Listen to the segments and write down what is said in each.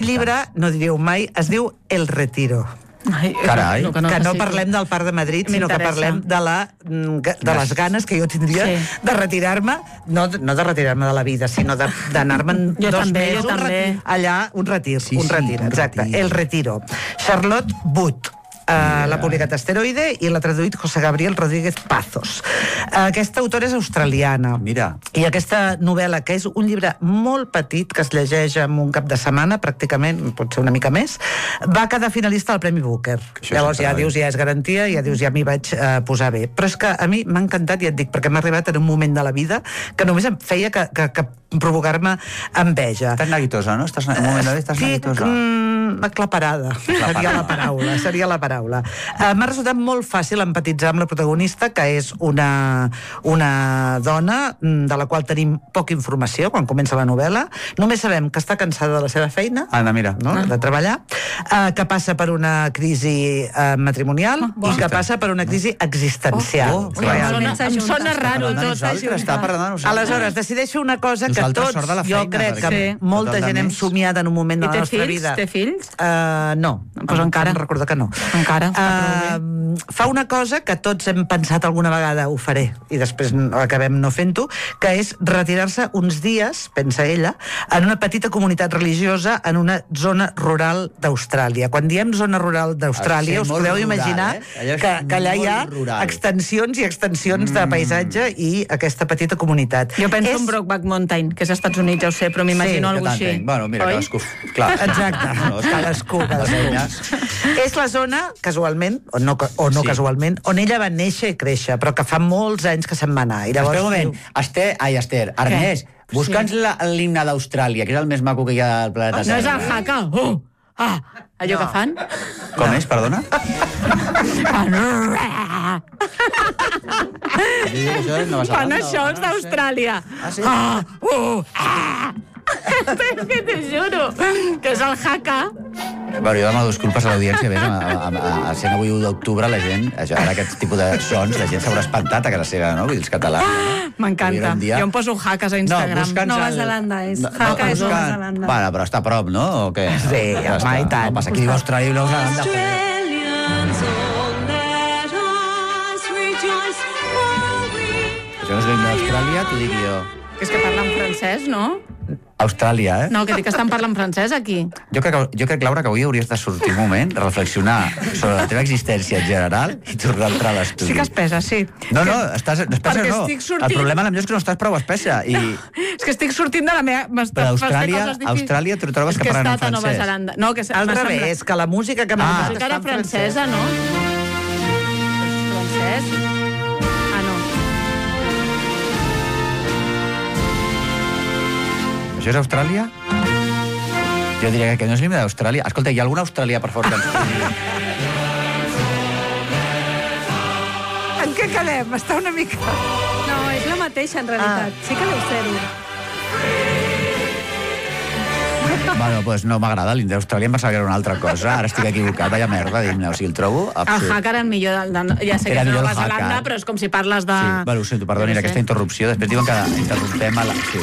llibre, no diríeu mai, es diu El Retiro. Carai. Que no parlem del Parc de Madrid, sinó que parlem de les ganes que jo tindria de retirar-me, no de retirar-me de la vida, sinó d'anar-me'n 2 mesos allà, un retir, exacte, El Retiro. Charlotte Wood. L'ha publicat Asteroide i l'ha traduït José Gabriel Rodríguez Pazos. Aquesta autora és australiana. Mira. I aquesta novel·la, que és un llibre molt petit, que es llegeix en un cap de setmana, pràcticament, potser una mica més, va quedar finalista al Premi Booker. Llavors ja dius, ja és garantia, ja dius, ja m'hi vaig posar bé. Però és que a mi m'ha encantat, ja et dic, perquè m'ha arribat en un moment de la vida que només em feia que provocar-me enveja. Estàs neguitosa, no? En un moment de estàs neguitosa. Aclaparada, seria la paraula. M'ha resultat molt fàcil empatitzar amb la protagonista, que és una dona de la qual tenim poca informació quan comença la novel·la. Només sabem que està cansada de la seva feina, de treballar, que passa per una crisi matrimonial i que passa per una crisi existencial. Em sona raro tot. Aleshores, decideix fer una cosa que tots, jo crec que molta gent hem somiat en un moment de la nostra vida. Té fills? No, pues encara. Em recordo que no. Encara. Fa una cosa que tots hem pensat alguna vegada, ho faré, i després acabem no fent-ho, que és retirar-se uns dies, pensa ella, en una petita comunitat religiosa en una zona rural d'Austràlia. Quan diem zona rural d'Austràlia, us podeu imaginar que allà hi ha extensions i extensions de paisatge i aquesta petita comunitat. Jo penso en Brokeback Mountain, que és als Estats Units, ja ho sé, però m'imagino alguna cosa així. Bueno, mira, cadascú. Clar. Cadascú. És la zona, casualment, o no casualment, on ella va néixer i créixer, però que fa molts anys que se'n va anar. Espera un moment, Esther, Ernest, busca'ns l'himne d'Austràlia, que és el més maco que hi ha al planeta Terra. No és el haka. Allò que fan? Com és, perdona? Fan això els d'Austràlia. Ah, sí? És que te juro que és el haka. Bueno, jo demano disculpes a l'audiència, sent avui 1 d'octubre, la gent, ara aquest tipus de sons, la gent s'haurà espantat a casa seva, no? Vull dir, els catalans. M'encanta. Jo em poso hakas a Instagram. Nova Zelanda és. Haka és Nova Zelanda. Bueno, però està a prop, no? O què? Sí, home, i tant. No passa aquí diu Austràlia i Nova Zelanda. Això no és l'himne d'Austràlia, t'ho dic jo. Que és que parlen francès, no? Austràlia, No, que dic que estan parlant francès aquí. Jo crec, Laura, que avui hauries de sortir un moment, reflexionar sobre la teva existència en general i tornar a entrar a l'estudi. Sí que espessa, sí. No, espessa no. El problema potser és que no estàs prou espessa. És que estic sortint de la meva... Però Austràlia tu trobes que parlen en francès. No, al revés, que la música que m'ha música era francesa, no? Francès? Això és Austràlia? Jo diria que no és l'himne d'Austràlia. Escolta, hi ha algun australià, per favor, que ens pugui... En què quedem? Està una mica... No, és la mateixa, en realitat. Sí que deu ser-ho. Bueno, doncs no m'agrada, l'himne d'Austràlia em va saber una altra cosa. Ara estic equivocat, vaya merda d'himne. O sigui, el trobo absurd. El haka era el millor ja sé que és Nova Zelanda, però és com si parles de... Sí, bueno, ho sento, perdoni, aquesta interrupció. Després diuen que interrompem a la... Sí.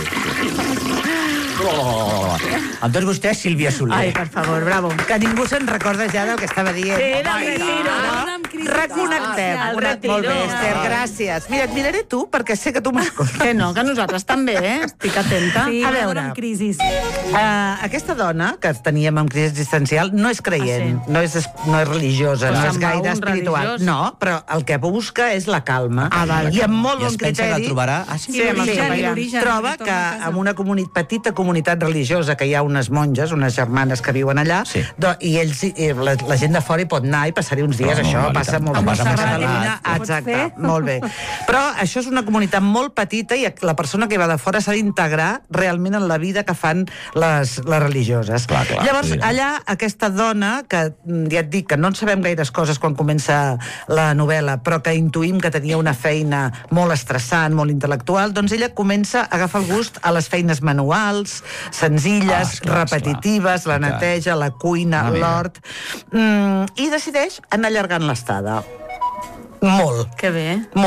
Amb tots vostès, Sílvia Soler. Ai, per favor, bravo. Que ningú se'n recorda ja del que estava dient. Sí, del retiro, no? Reconnectem. Molt bé, Esther, gràcies. Mira, et miraré tu, perquè sé que tu m'escoltes. Que no, que nosaltres també, Estic atenta. Sí, a veure, en crisis. Aquesta dona que teníem en crisi existencial no és creient, no és religiosa, no és gaire espiritual. No, però el que busca és la calma. I amb molt bon criteri... I es pensa que trobarà... Sí, troba que en una petita comunitat religiosa que hi ha unes monges, unes germanes que viuen allà, i la gent de fora hi pot anar i passar-hi uns dies, això passa molt bé. Exacte, molt bé. Però això és una comunitat molt petita i la persona que va de fora s'ha d'integrar realment en la vida que fan les religioses. Llavors, allà, aquesta dona, que ja et dic que no en sabem gaires coses quan comença la novel·la, però que intuïm que tenia una feina molt estressant, molt intel·lectual, doncs ella comença a agafar el gust a les feines manuals, senzilles, repetitives, la neteja, la cuina, l'hort, i decideix anar allargant l'estada. Molt. Que bé. Molt.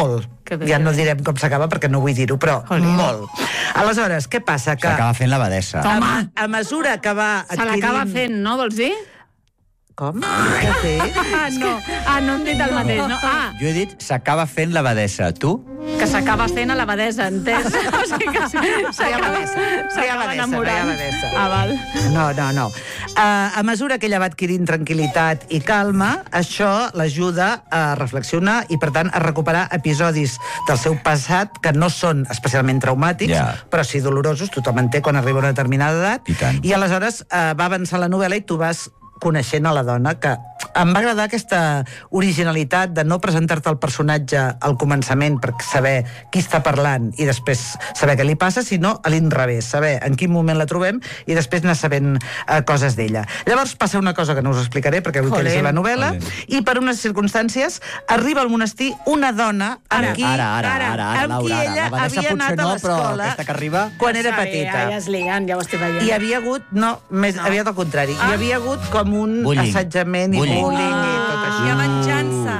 Ja no direm com s'acaba perquè no vull dir-ho, però molt. Aleshores, què passa? S'acaba fent l'abadessa. A mesura que va adquirint... Se l'acaba fent, no, vols dir? Com? Què has dit? No hem dit el mateix, no? Jo he dit s'acaba fent l'abadessa. Tu? Que s'acaba fent a l'abadesa, entès? O sigui que s'acaba enamorant. Val. No. A mesura que ella va adquirint tranquil·litat i calma, això l'ajuda a reflexionar i, per tant, a recuperar episodis del seu passat que no són especialment traumàtics, però sí dolorosos, tothom en té quan arriba a una determinada edat. I aleshores va avançar la novel·la i tu vas coneixent a la dona, que em va agradar aquesta originalitat de no presentar-te el personatge al començament per saber qui està parlant i després saber què li passa, sinó a l'inrevés, saber en quin moment la trobem i després anar sabent coses d'ella. Llavors passa una cosa que no us explicaré perquè vull que llegir la novel·la, i per unes circumstàncies arriba al monestir una dona amb qui ella havia anat a l'escola quan era petita. Ja es liguen, ja ho estic veient. I havia hagut, aviat al contrari, hi havia hagut com un assetjament i bullying i tot això. Hi ha venjança.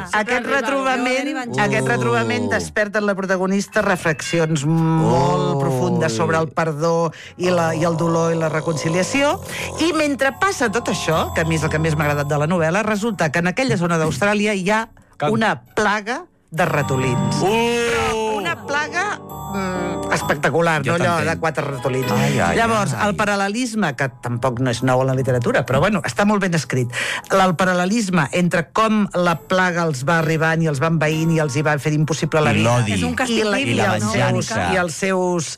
Aquest retrobament desperta en la protagonista reflexions molt profundes sobre el perdó i el dolor i la reconciliació. I mentre passa tot això, que a mi és el que més m'ha agradat de la novel·la, resulta que en aquella zona d'Austràlia hi ha una plaga de ratolins. Una plaga espectacular, no allò de 4 ratolins. Llavors, el paral·lelisme, que tampoc no és nou en la literatura, però bueno, està molt ben escrit, el paral·lelisme entre com la plaga els va arribant i els va envaint i els hi va fer impossible la vida. És un castig i la venjança. I els seus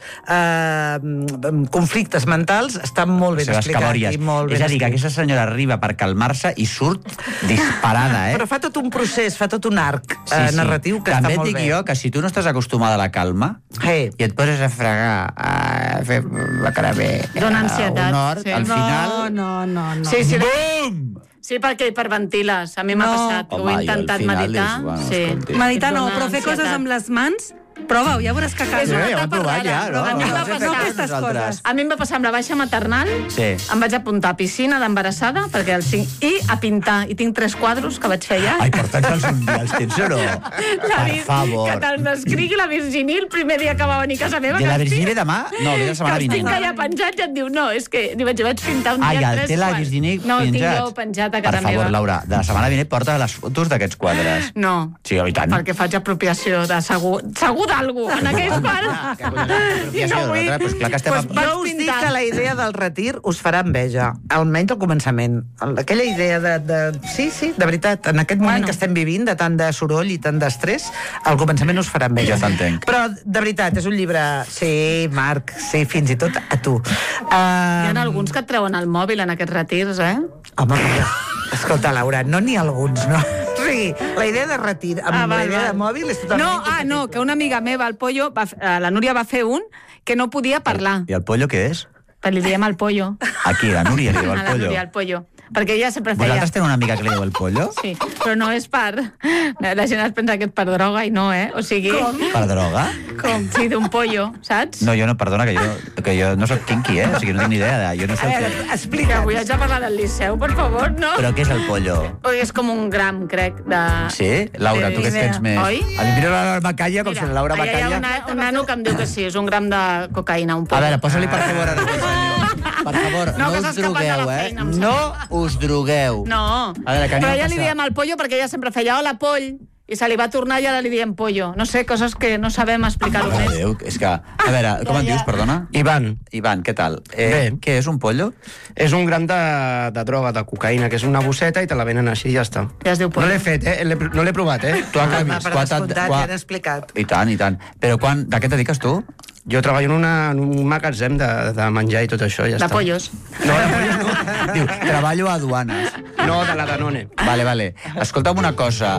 conflictes mentals estan molt ben explicats. És a dir, que aquesta senyora arriba per calmar-se i surt disparada, Però fa tot un procés, fa tot un arc narratiu que està molt bé. També et dic jo que si tu no estàs acostumada a la calma i et poses a fregar, a fer la cara bé, dona ansietat. al final... No. Sí. Bum! Sí, perquè hiperventiles. A mi m'ha passat. Ho he intentat meditar. Meditar no, però fer coses amb les mans... Prova-ho, ja veuràs que a casa. Ja ho hem provat, ja, no? A mi em va passar aquestes coses. A mi em va passar amb la baixa maternal. Em vaig apuntar a piscina d'embarassada, perquè i a pintar. I tinc 3 quadros que vaig fer allà. Ai, porta'ns els tens o no? Per favor. Que te'ls descrigui la Virginie el primer dia que va venir a casa meva. De la Virginie demà? No, ve la setmana vinent. Que els tinc allà penjats i et diu, no, és que vaig pintar un dia 3 quadres. Ja el té la Virginie penjats? No, el tinc jo penjat a casa meva. Per favor, Laura, de la setmana vinent porta les fotos d'aquests quadres. No. Sí, i tant. Perquè faig apropiació de segur d'algú en aquells quadres. I no vull... Pues clar que estem... Jo us dic que la idea del retir us farà enveja, almenys al començament. Aquella idea de... Sí, de veritat, en aquest moment que estem vivint, de tant de soroll i tant d'estrès, al començament us farà enveja. Jo t'entenc. Però, de veritat, és un llibre... Sí, Marc, sí, fins i tot a tu. Hi ha alguns que et treuen el mòbil en aquests retirs, Home, escolta, Laura, no n'hi ha alguns, no? Sí, la idea de retir amb la idea de mòbil és totalment... No, que una amiga meva, el Pollo, la Núria va fer un que no podia parlar. I el Pollo què és? Li diem el Pollo. Aquí, la Núria li diu el Pollo. A la Núria, el Pollo. Perquè ella sempre feia... Vosaltres teniu una amiga que li diu el Pollo? Sí, però no és per... La gent es pensa que és per droga i no, O sigui... Com? Per droga? Com? Sí, d'un pollo, saps? No, jo no, perdona, que jo no soc kinky, O sigui, no tinc ni idea. Jo no sé explica, avui haig de parlar del Liceu, per favor, no? Però què és el pollo? És com un gram, crec, de... Sí? Laura, tu què tens més? Oi? A mi mira la Laura Macalla, com si la Laura Macalla... Hi ha un nano que em diu que sí, és un gram de cocaïna, un pollo. A veure, posa-li per favor ara. Per favor, no us drogueu, No us drogueu. No, però ella li diem al Pollo perquè ella sempre feia hola, Poll, i se li va tornar i ara li diem Pollo. No sé, coses que no sabem explicar-ho més. Déu, és que... A veure, com et dius, perdona? Ivan, què tal? Bé. Què és un pollo? És un gram de droga, de cocaïna, que és una bosseta i te la venen així i ja està. Ja es diu pollo. No l'he fet, no l'he provat, Tu acabis. Per descomptat, ja han explicat. I tant. Però de què et dediques tu? Jo treballo en un magatzem de menjar i tot això, ja està. De pollos. No, de pollos no. Diu, treballo a aduanes. No, de la Danone. Vale. Escolta'm una cosa,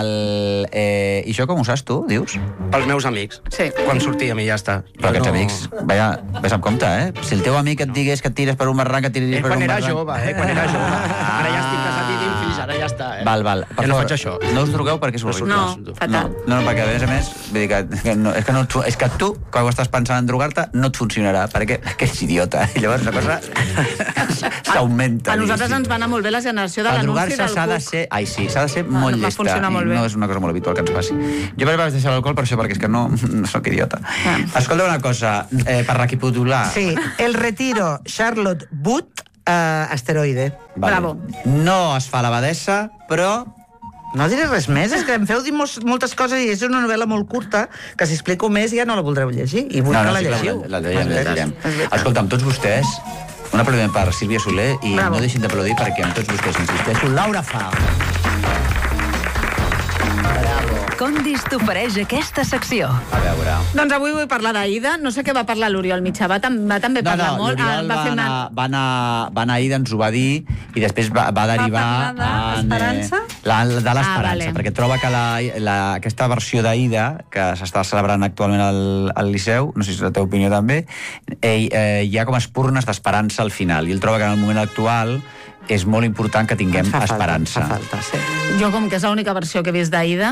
i això com ho saps tu, dius? Pels meus amics. Sí. Quan sortíem i ja està. Però aquests amics, vés amb compte, Si el teu amic et digués que et tires per un barranc, et tiris per un barranc... Quan era jove, Ara ja estic casat i tinc fills, ara ja està, Val. Ja no faig això. No us drogueu perquè és horrible. No, fatal. No, perquè a més, vull dir és que tu, quan ho estàs pensant en drogar-te, no et funcionarà, perquè ets idiota. I llavors la cosa s'augmenta. A nosaltres ens va anar molt bé les generacions celebració de l'anunci del Cook. S'ha de ser molt llesta. Va funcionar molt bé. No és una cosa molt habitual que ens passi. Jo vaig deixar l'alcohol per això, perquè és que no soc idiota. Escolta una cosa, per recapitular. Sí, el retiro Charlotte Wood, asteroide. Bravo. No es fa l'abadessa, però... No diré res més, és que em feu dir moltes coses i és una novel·la molt curta que si explico més ja no la voldreu llegir i vull que la llegiu. La llegirem. Escolta, amb tots vostès, un aplaudiment per Sílvia Soler i no deixin d'aplaudir perquè amb tots vostès, insisteixo, Laura Fa. Condis t'ofereix aquesta secció. A veure... Doncs avui vull parlar d'Aida. No sé què va parlar l'Oriol Mitjà. Va també parlar molt. L'Oriol va anar a Aida, ens ho va dir, i després va derivar... Va parlar d'Esperança? De l'Esperança, perquè troba que aquesta versió d'Aida, que s'està celebrant actualment al Liceu, no sé si és la teva opinió també, hi ha com espurnes d'esperança al final, i ell troba que en el moment actual és molt important que tinguem esperança. Fa falta, sí. Jo, com que és l'única versió que he vist d'Aida,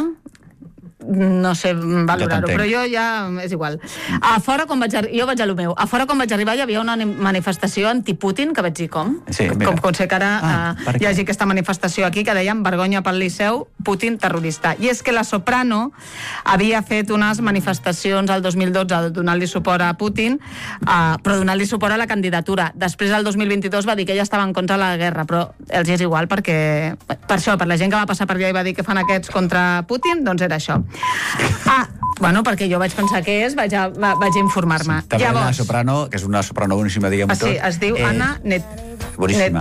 no sé valorar-ho, però jo ja és igual. A fora, jo vaig a lo meu. A fora, quan vaig arribar, hi havia una manifestació anti-Putin, que vaig dir com? Sí, com sé que ara hi hagi aquesta manifestació aquí que deien vergonya pel Liceu, Putin terrorista. I és que la Soprano havia fet unes manifestacions al 2012 donant-li suport a Putin, però donant-li suport a la candidatura. Després, al 2022, va dir que ella estava en contra de la guerra, però els és igual perquè... Per això, per la gent que va passar per allà i va dir que fan aquests contra Putin, doncs era això. Bueno, perquè jo vaig pensar què és, vaig informar-me. També la Soprano, que és una soprano boníssima, diguem-ho tot. Sí, es diu Anna boníssima.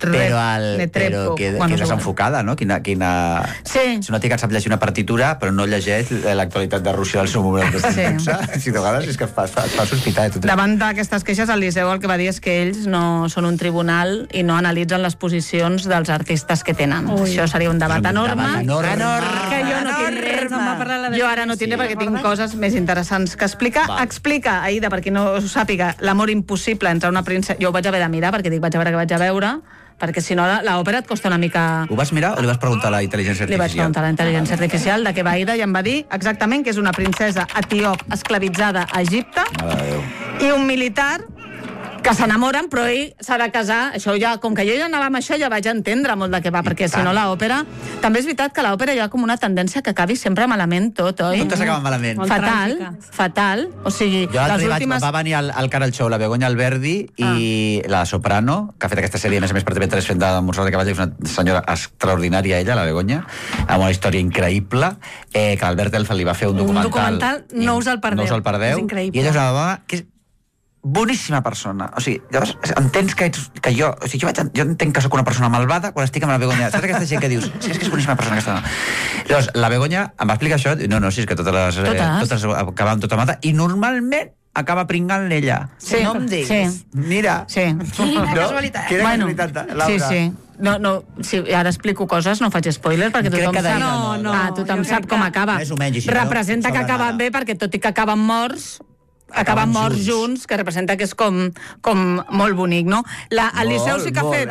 Però que és desenfocada, no? Sí. És una tia que sap llegir una partitura, però no llegeix l'actualitat de Rússia del seu moment. Si de vegades és que fa sospitar de tot. Davant d'aquestes queixes, el Liceu el que va dir és que ells no són un tribunal i no analitzen les posicions dels artistes que tenen. Això seria un debat enorme. Que jo no tinc res. Jo ara no tindré perquè tinc coses més interessants que explicar. Explica, Aida, per qui no ho sàpiga, l'amor impossible entre una princesa... Jo ho vaig haver de mirar perquè dic, vaig a veure què vaig a veure, perquè si no l'òpera et costa una mica... Ho vas mirar o li vas preguntar a la intel·ligència artificial? Li vaig preguntar a la intel·ligència artificial de què va Aida i em va dir exactament que és una princesa etíop esclavitzada a Egipte i un militar que s'enamoren, però ell s'ha de casar. Això ja, com que jo ja anava amb això, ja vaig entendre molt de què va, perquè si no l'òpera... També és veritat que l'òpera hi ha com una tendència que acabi sempre malament tot, oi? Tot s'acaba malament. Fatal. O sigui, les últimes... Va venir al Canal Show la Begoña Alberdi i la Soprano, que ha fet aquesta sèrie, a més per TV3, fent de Montserrat Caball, que és una senyora extraordinària, ella, la Begoña, amb una història increïble, que l'Albert Elfa li va fer un documental. No us el perdeu. És increïble. I ella és una dona que és boníssima persona. O sigui, llavors entens que jo... O sigui, jo entenc que sóc una persona malvada quan estic amb la Begoña. Saps aquesta gent que dius, sí, és que és boníssima persona aquesta dona. Llavors, la Begoña em va explicar això, i no, sí, és que totes acabaven tota mata, i normalment acaba pringant l'ella. Sí, no em diguis. Sí. Mira. Sí. Quina casualitat. Quina casualitat, Laura. Sí. No, si ara explico coses, no faig spoiler, perquè tothom sap... Tothom sap com acaba. Representa que acaben bé, perquè tot i que acaben morts... acaben morts junts, que representa que és com molt bonic, no? El Liceu sí que ha fet...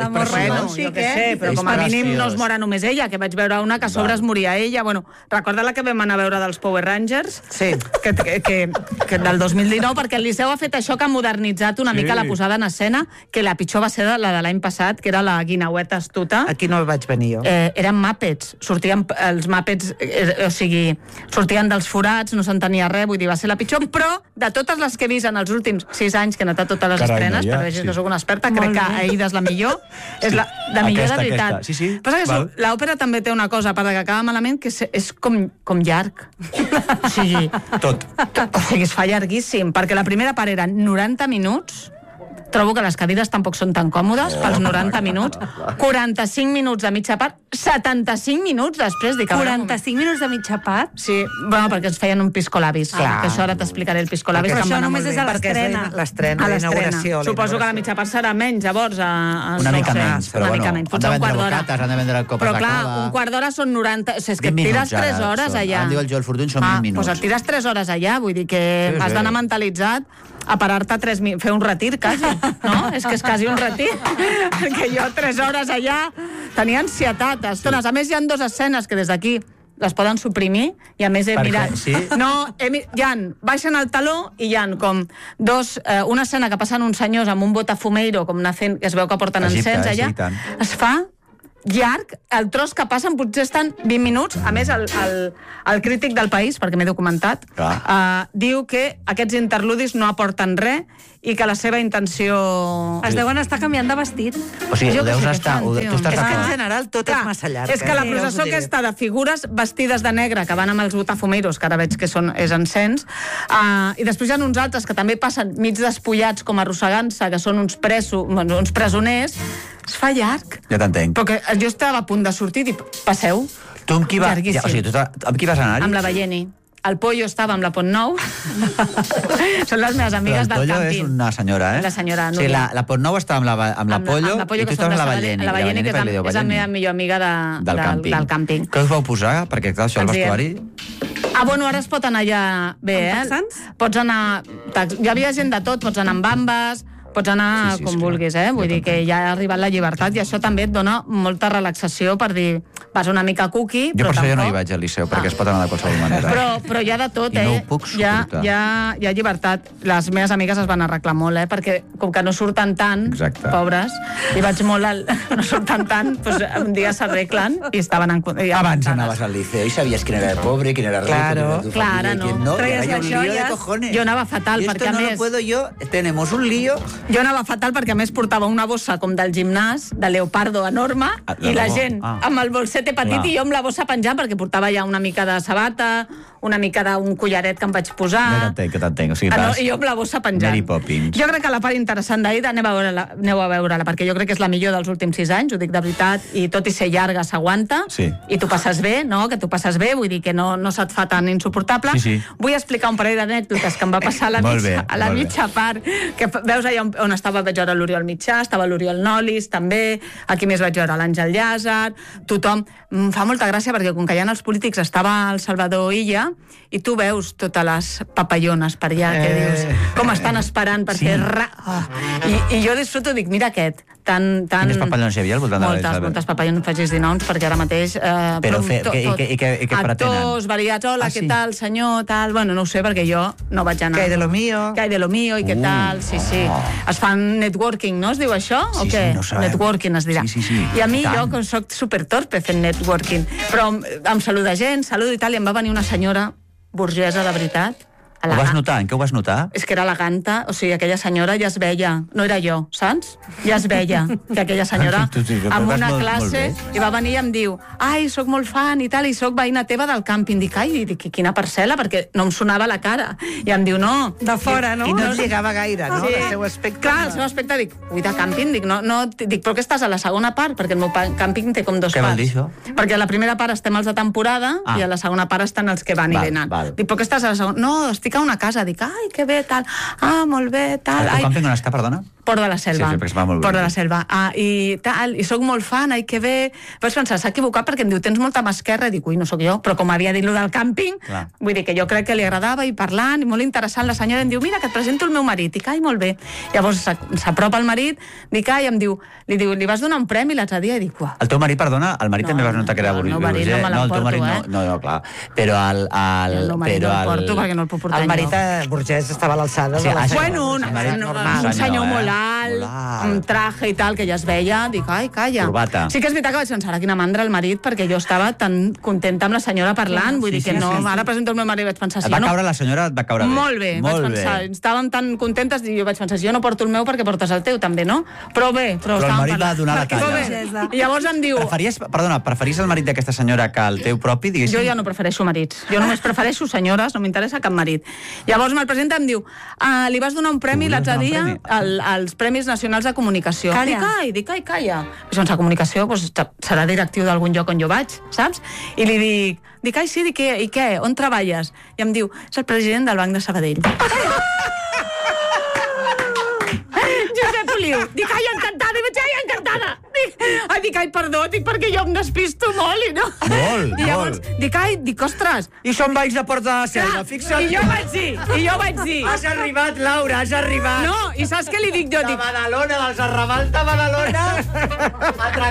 però com a mínim no es mora només ella, que vaig veure una que a sobre es moria ella. Bueno, recorda la que vam anar a veure dels Power Rangers? Sí. Que del 2019, perquè el Liceu ha fet això que ha modernitzat una mica la posada en escena, que la pitjor va ser la de l'any passat, que era la guineueta astuta. Aquí no vaig venir jo. Eren Muppets. Sortien els Muppets, o sigui, sortien dels forats, no s'entenia res, vull dir, va ser la pitjor, però de totes les que he vist en els últims 6 anys que he anat a totes les estrenes, per veure que soc una experta, crec que Aida és la millor, és la millor de veritat. Sí, però l'òpera també té una cosa, a part que acaba malament, que és com llarg. O sigui... Tot. O sigui, es fa llarguíssim, perquè la primera part eren 90 minuts, trobo que les cadires tampoc són tan còmodes pels 90 minuts, 45 minuts de mitja part, 75 minuts després. 45 minuts de mitja part? Sí, bueno, perquè ens feien un piscolabis. Que això ara t'explicaré el piscolabis. Però això només és a l'estrena. L'estrena, la inauguració. Suposo que la mitja part serà menys, llavors. Una mica menys, però bueno, han de vendre bocates, han de vendre copes de cava. Però clar, un quart d'hora són 90... És que et tires 3 hores allà. Em diu el Joel Fortuny, són 20 minuts. Doncs et tires 3 hores allà, vull dir que has d'anar mentalitzat a parar-te fer un retir, quasi, no? És que és quasi un retir. Que jo 3 hores allà tenia ansietat, estones. A més, hi ha 2 escenes que des d'aquí les poden suprimir, i a més he mirat... Sí? No, baixen el taló i hi ha com una escena que passen uns senyors amb un botafumeiro, com una fent, que es veu que porten encens allà, es fa llarg, el tros que passen potser estan 20 minuts. A més, el crític del País, perquè m'he documentat, diu que aquests interludis no aporten res i que la seva intenció... Es deuen estar canviant de vestit. O sigui, tu estàs És que en general tot és massa llarg. És que la processó aquesta de figures vestides de negre que van amb els botafumeros, que ara veig que és encens, i després hi ha uns altres que també passen mig despullats com arrossegant-se, que són uns presoners. Es fa llarg. Ja t'entenc. Perquè jo estava a punt de sortir i passeu. Tu amb qui vas anar-hi? Amb la Valleni. El Pollo estava amb la Pontnou. Són les meves amigues del càmping. El Pollo és una senyora, eh? La senyora Núria. O sigui, la Pontnou estava amb la Pollo i tu estaves amb la Valleni. La Valleni, que és la meva millor amiga del càmping. Què us vau posar? Perquè, clar, això al vestuari... Bueno, ara es pot anar ja bé, eh? Pots anar... Hi havia gent de tot, pots anar amb bambes, pots anar com vulguis, eh? Vull dir que ja ha arribat la llibertat i això també et dona molta relaxació per dir, vas una mica cookie, però tampoc... Jo per això ja no hi vaig al liceu, perquè es pot anar de qualsevol manera. Però hi ha de tot, eh? I no ho puc suportar. Hi ha llibertat. Les meves amigues es van arreglar molt, eh? Perquè com que no surten tant, pobres, i vaig molt no surten tant, doncs un dia s'arreglen i estaven en... Abans anaves al liceu i sabies quién era el pobre, quién era rico, Claro, no. Traies les joies. Jo anava fatal, perquè a més... Esto no lo puedo yo, tenemos un lío... Jo anava fatal perquè a més portava una bossa com del gimnàs, de leopardo enorme, i la gent amb el bolsete petit i jo amb la bossa penjant perquè portava ja una mica de sabata, una mica d'un collaret que em vaig posar. Que t'entenc. O sigui, I jo amb la bossa penjant. Mary Poppins. Jo crec que la part interessant d'Aida, aneu a veure-la, perquè jo crec que és la millor dels últims 6 anys, ho dic de veritat, i tot i ser llarga s'aguanta, i tu passes bé, no? Que tu passes bé, vull dir que no se't fa tan insuportable. Vull explicar un parell d'anècdotes que em va passar a la mitja part, que veus allà on estava, vaig veure l'Oriol Mitjà, estava l'Oriol Nolis, també, aquí més vaig veure l'Àngel Llàzer, tothom. Em fa molta gràcia perquè com que hi ha els polítics estava el Salvador Illa i tu veus totes les papallones per allà, que dius, com estan esperant per fer I jo disfruto, dic, mira aquest, tan... Quines papallones hi havia al voltant de l'Elisabet? Moltes papallones, no facis dir noms, perquè ara mateix... Però i què pretenen? Actors variats, hola, què tal, senyor, tal... Bueno, no ho sé, perquè jo no vaig anar. Que hay de lo mío. Que hay de lo mío, i què tal, sí. Es fan networking, no es diu això? O què? Networking es dirà. I a mi, jo, que soc supertorpe fent networking, però em saluda gent, saludo i tal, i em va venir una senyora burgesa de veritat. Ho vas notar? En què ho vas notar? És que era eleganta, o sigui, aquella senyora ja es veia, no era jo, saps? Ja es veia que aquella senyora amb una classe i va venir i em diu, ai, sóc molt fan i tal, i sóc veïna teva del càmping. Dic, ai, quina parcel·la, perquè no em sonava la cara. I em diu, no. De fora, no? I no et lligava gaire, no? El seu aspecte. Clar, el seu aspecte, dic, ui, de càmping, dic, però que estàs a la segona part? Perquè el meu càmping té com 2 parts. Què vol dir això? Perquè a la primera part estem els de temporada i a la segona part estan els que van i venen. Dic, però que estàs a la segona? No, estic a una casa, dic, ai, que bé, tal, molt bé, tal. El càmping on està, perdona? Port de la Selva. Sí, perquè es va molt bé. Port de la Selva. I tal, i soc molt fan, ai, que bé. Vaig pensar, s'ha equivocat perquè em diu, tens molta mà esquerra, i dic, ui, no sóc jo, però com havia dit lo del càmping, vull dir que jo crec que li agradava, i parlant, i molt interessant, la senyora em diu, mira, que et presento el meu marit, dic, ai, molt bé. Llavors s'apropa el marit, dic, ai, em diu, li vas donar un premi l'altre dia, i dic, uah. El teu marit, perdona, el marit també vas notar que era burgès. El meu marit no me l'emporto, No, clar. Però el marit no l'emporto perquè no el puc portar el marit burgès estava a l'alçada de la Bueno, un senyor molt alt, amb traje i tal, que ja es veia, dic, ai, calla. Corbata. Sí que és veritat que vaig pensar, quina mandra el marit, perquè jo estava tan contenta amb la senyora parlant, vull dir que no, ara presento el meu marit i vaig pensar... Et va caure la senyora, et va caure bé. Molt bé, vaig pensar, estàvem tan contentes i jo vaig pensar, si jo no porto el meu perquè portes el teu també, no? Però bé, però el marit va donar la talla. I llavors em diu... Preferís el marit d'aquesta senyora que el teu propi, diguéssim? Jo ja no prefereixo marits, jo només prefereixo senyores, no m'interessa cap marit. Llavors me'l presenta i em diu, li vas donar un premi l'altre dia als Premis Nacionals de Comunicació. Dic, ai, calla. Sense comunicació, serà directiu d'algun lloc on jo vaig, saps? I li dic, ai, sí, i què? On treballes? I em diu, és el president del Banc de Sabadell. Josep Oliu. Dic, ai, encantada. I vaig dir, ai, encantada. Dic, ai, perdó, perquè jo em despisto molt i no... Molt. I llavors, dic, ostres... I són valls de Port de la Selva, fixa't. I jo vaig dir... Has arribat, Laura, has arribat. No, i saps què li dic jo? De Badalona, dels arrabals de Badalona, a tractar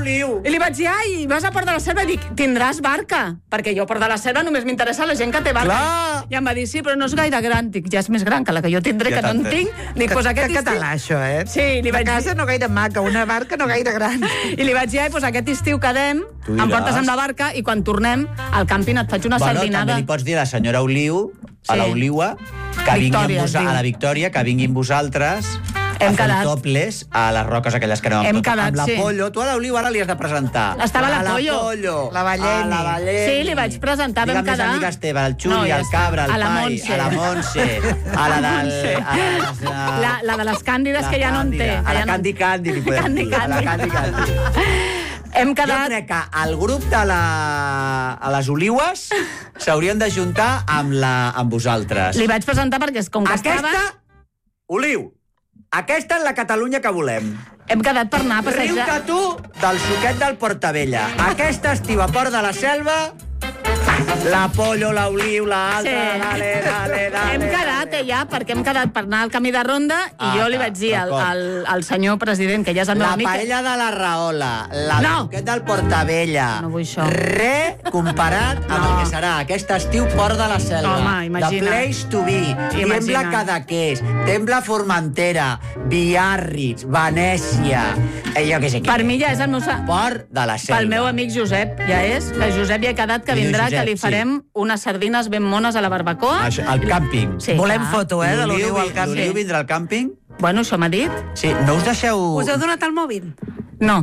Oliu. I li vaig dir, ai, vas a Port de la Selva? I dic, tindràs barca? Perquè jo a Port de la Selva només m'interessa la gent que té barca. Clar. I em va dir, sí, però no és gaire gran. Dic, ja és més gran que la que jo tindré, que no en tinc. Dic, pues aquest Que català, això, Sí, li vaig dir... Una casa no gaire maca, una barca no gaire gran. I li vaig dir, ai, pues aquest estiu quedem, em portes amb la barca i quan tornem al càmping et faig una sardinada. També li pots dir a la senyora Oliu, a la Oliua, que vingui a la Victòria, que vinguin vosaltres a fer topless a les roques aquelles que anem amb la Pollo. Tu a l'Oliu ara li has de presentar. Estava la Pollo. La Valleni. Sí, li vaig presentar, vam quedar. Digue'm més amigues teves, el Xuli, el Cabra, el Pai, a la Montse, a la del... La de les càndides, que ja no en té. A la Candi, li podem dir. A la Candi. Hem quedat... Jo crec que el grup de les Oliues s'haurien de juntar amb vosaltres. Li vaig presentar perquè com que estava... Oliu, aquesta és la Catalunya que volem. Hem quedat per anar a passejar... Riu-te tu del suquet del Portavella. Aquest estiu a Port de la Selva... La Pollo, l'Oliu, l'altra, dale. Hem quedat ja, perquè hem quedat per anar al camí de ronda i jo li vaig dir al senyor president, que ja és el meu amic... La paella de la Rahola, suquet del Portavella... No vull això. Re comparat amb el que serà aquest estiu Port de la Selva. Home, imagina't. The place to be. Tembla Cadaqués, Tembla Formentera, Biarritz, Venècia... Jo què sé què. Per mi ja és el meu... Port de la Selva. Pel meu amic Josep, ja és. Que Josep ja ha quedat que vindrà, que li farem unes sardines ben mones a la barbacoa. Al càmping. Sí, volem foto, de l'Oliu al càmping. L'Oliu vindrà al càmping? Bueno, això m'ha dit. Sí, no us deixeu... Us heu donat el mòbil? No.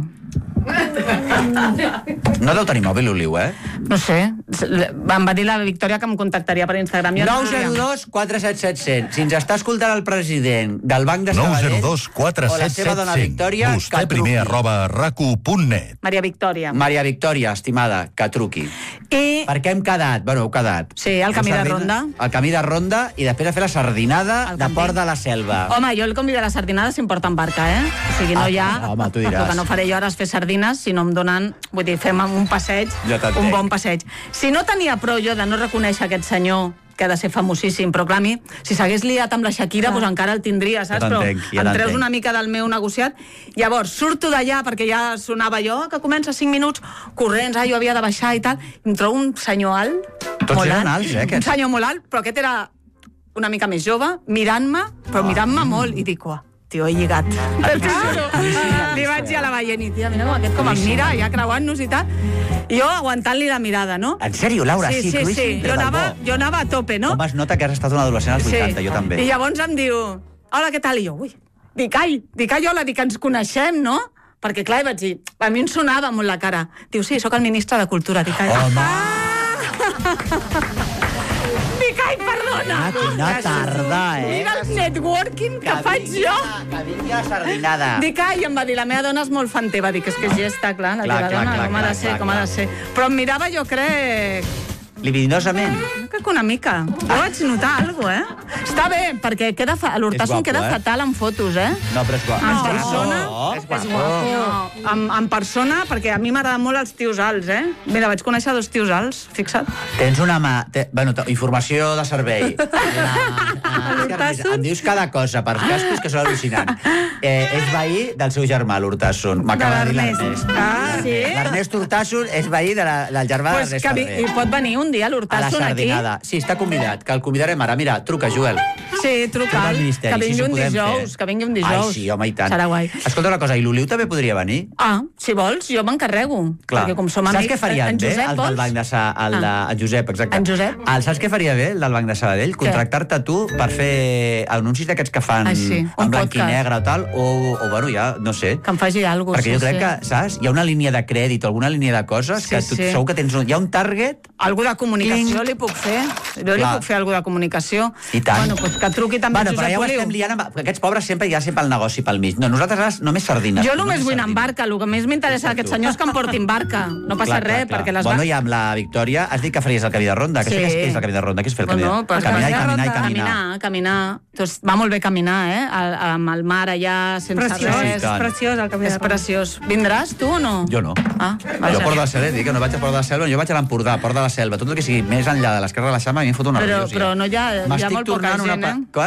No deu tenir mòbil, Oliu, No sé. Em va dir la Victòria que em contactaria per Instagram. 902 477 100. Si ens està escoltant el president del Banc de Sabadell 902 477 o la seva dona Victòria, vostè primer @racu.net. Maria Victòria. Maria Victòria, estimada, que truqui. I... Per què hem quedat? Bueno, heu quedat. Sí, al camí de ronda. Al camí de ronda i després a fer la sardinada de Port de la Selva. Home, jo el convido a la sardinada si em porta en barca, O sigui, no ja... Home, tu diràs. El que no faré jo ara és fer sardines si no em donen... Vull dir, fem un passeig, un bon passeig. Si no tenia prou jo de no reconèixer aquest senyor que ha de ser famosíssim, però clar, mi, si s'hagués liat amb la Shakira, doncs encara el tindria, saps? Però em treus una mica del meu negociat. Llavors, surto d'allà, perquè ja sonava jo, que comença 5 minuts, corrents, jo havia de baixar i tal, i em trobo un senyor alt, tots eren alts, un senyor molt alt, però aquest era una mica més jove, mirant-me, però mirant-me molt, i dic, tio, he lligat. Li vaig dir a la Valleni, tia, mira com aquest com em mira, ja creuant-nos i tal. I jo aguantant-li la mirada, no? En sèrio, Laura? Sí. Jo anava a tope, no? Com es nota que has estat un adolescent als 80, jo també. I llavors em diu, hola, què tal? I jo, dic, hola, dic, ens coneixem, no? Perquè, clar, vaig dir, a mi em sonava molt la cara. Diu, sí, sóc el ministre de Cultura. Dic, home! Dic, perdona! Quina tarda, Mira el networking que faig jo! Que vingui la sardinada. Dic, em va dir, la meva dona és molt fan teva. Dic, és que ja està clar, la teva dona, com ha de ser. Però em mirava, jo crec... Libidinosament. Crec que una mica. Jo vaig notar alguna cosa, Està bé, perquè l'Hurtasson queda fatal en fotos, No, però és guapo. En persona... És guapo. En persona, perquè a mi m'agraden molt els tios alts, Mira, vaig conèixer 2 tios alts, fixa't. Tens una mà... Bueno, informació de servei. Em dius cada cosa per cascos que són al·lucinant. És veí del seu germà, l'Hurtasson. M'acaba de dir l'Ernest. Sí? L'Ernest Hurtasson és veí del germà de l'Ernest Ferrer. I pot venir un dia l'Hurtasson aquí? Sí, està convidat, que el convidarem ara. Mira, truca, Joel. Sí, truca'l. Que vingui un dijous. Ai, sí, home, i tant. Serà guai. Escolta una cosa, i l'Oliu també podria venir? Si vols, jo m'encarrego. Perquè com som amics... Saps què faria bé, el del Banc de Sabadell? El Josep, exacte. En Josep? Saps què faria bé, el del Banc de Sabadell? Contractar-te tu per fer anuncis d'aquests que fan en blanc i negre o tal, o bueno, ja, no sé. Que em faci alguna cosa. Perquè jo crec que, saps, hi ha una línia de crèdit o alguna línia de coses que tu segur que tens... Hi ha un target... Algú de comunicació li puc fer. Jo li puc fer alguna de comunicació. I tant. Bueno, doncs que truqui també Josep Oliu. Però ja ho estem liant, aquests pobres sempre hi ha el negoci pel mig. No, nosaltres només sardines. Jo només vull anar en barca, el que més m'interessa d'aquests senyors que em portin barca. No passa res, perquè les... Bueno, i amb la Victòria has dit que faries el camí de ronda. Què és el camí de ronda? Què és fer el camí de ronda? Caminar. Doncs va molt bé caminar, amb el mar allà, sense res. És preciós el camí de ronda. És preciós. Vindràs, tu, o no? Jo no. Jo a Port de la Selva, dic que no vaig a Port de la Selva, jo vaig a l'Empordà, Port de la Selva, tot el que sigui més enllà de l'esquerra de la Xama, a mi em fot una Però no hi ha molt poca gent, Què?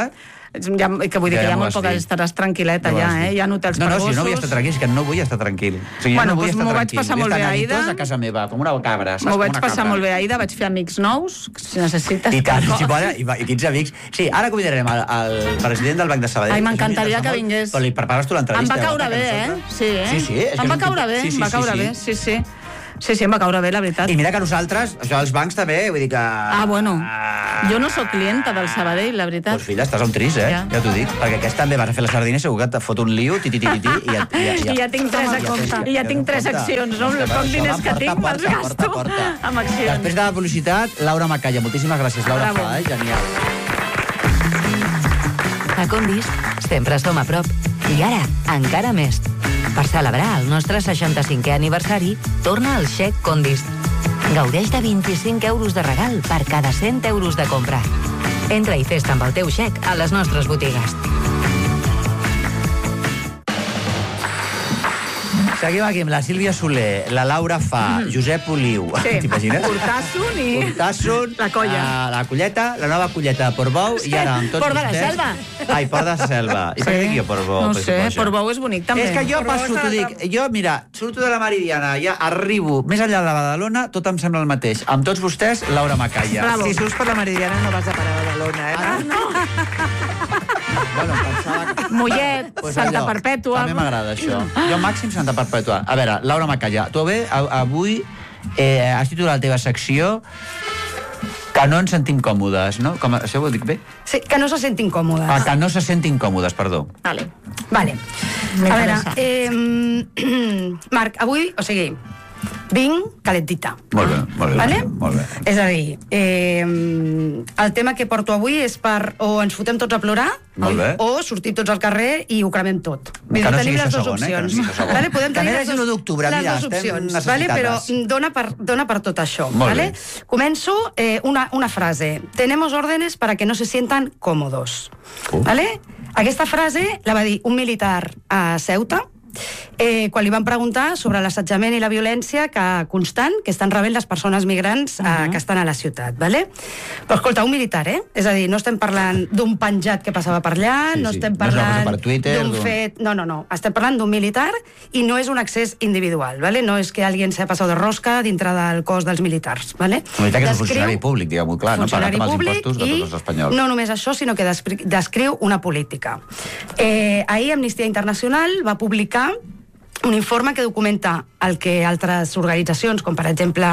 Que vull dir que ja molt poc estaràs tranquil·leta ja, Hi ha hotels per gossos. No, no vull estar tranquil, és que no vull estar tranquil. Bueno, doncs m'ho vaig passar molt bé, Aida. A casa meva, com una cabra, saps? M'ho vaig passar molt bé, Aida, vaig fer amics nous, si necessites. I tant, i quins amics. Sí, ara convidarem el president del Banc de Sabadell. Ai, m'encantaria que vingués. Però li prepares tu l'entrevista. Em va caure bé, Sí. Em va caure bé, sí. Sí, em va caure bé, la veritat. I mira que nosaltres, això dels bancs també, vull dir que... Bueno, jo no sóc clienta del Sabadell, la veritat. Doncs filla, estàs a un tris, ja t'ho dic. Perquè aquest també vas a fer la sardina i segur que et fot un lío, i ja tinc 3 a compte. I ja tinc 3 accions, no? Els pocs diners que tinc me'ls gasto amb accions. Després de la publicitat, Laura Macaya. Moltíssimes gràcies, Laura. Genial. A Condis sempre som a prop. I ara, encara més. Per celebrar el nostre 65è aniversari, torna el xec Condis. Gaudeix de 25 euros de regal per cada 100 euros de compra. Entra i festa amb el teu xec a les nostres botigues. Seguim aquí amb la Sílvia Soler, la Laura Fa, Josep Oliu. T'imagines? Portasson, la colla. La colleta, la nova colleta de Portbou, i ara amb tots Port de la Selva. Ai, Port de la Selva. I per què dic jo Portbou? No sé, Portbou és bonic també. És que jo passo, t'ho dic, mira, surto de la Meridiana, ja arribo més enllà de Badalona, tot em sembla el mateix. Amb tots vostès, Laura Macaya. Si surts per la Meridiana no vas a parar a Badalona, no. Bueno, pensava... Mollet, Santa Perpètua... També m'agrada això. Jo màxim Santa Perpètua. A veure, Laura Macaya, tu avui has titulat la teva secció que no ens sentim còmodes, no? Això ho dic bé? Sí, que no se sentin còmodes. Que no se sentin còmodes, perdó. Vale. A veure, Marc, avui, vinc calentita. Molt bé. És a dir, el tema que porto avui és per o ens fotem tots a plorar o sortim tots al carrer i ho cremem tot. Tenim les dues opcions. Podem tenir les dues opcions, però dona per tot això. Començo una frase. Tenemos órdenes para que no se sientan cómodos. Aquesta frase la va dir un militar a Ceuta quan li van preguntar sobre l'assetjament i la violència constant que estan rebent les persones migrants que estan a la ciutat. Però escolta, un militar, és a dir, no estem parlant d'un penjat que passava per allà, no estem parlant d'un fet... No, estem parlant d'un militar i no és un accés individual, no és que algú s'ha passat de rosca dintre del cos dels militars. Un militar que és un funcionari públic, diguem-ho clar, no pagat amb els impostos de tots els espanyols. No només això, sinó que descriu una política. Ahir Amnistia Internacional va publicar un informe que documenta el que altres organitzacions, com per exemple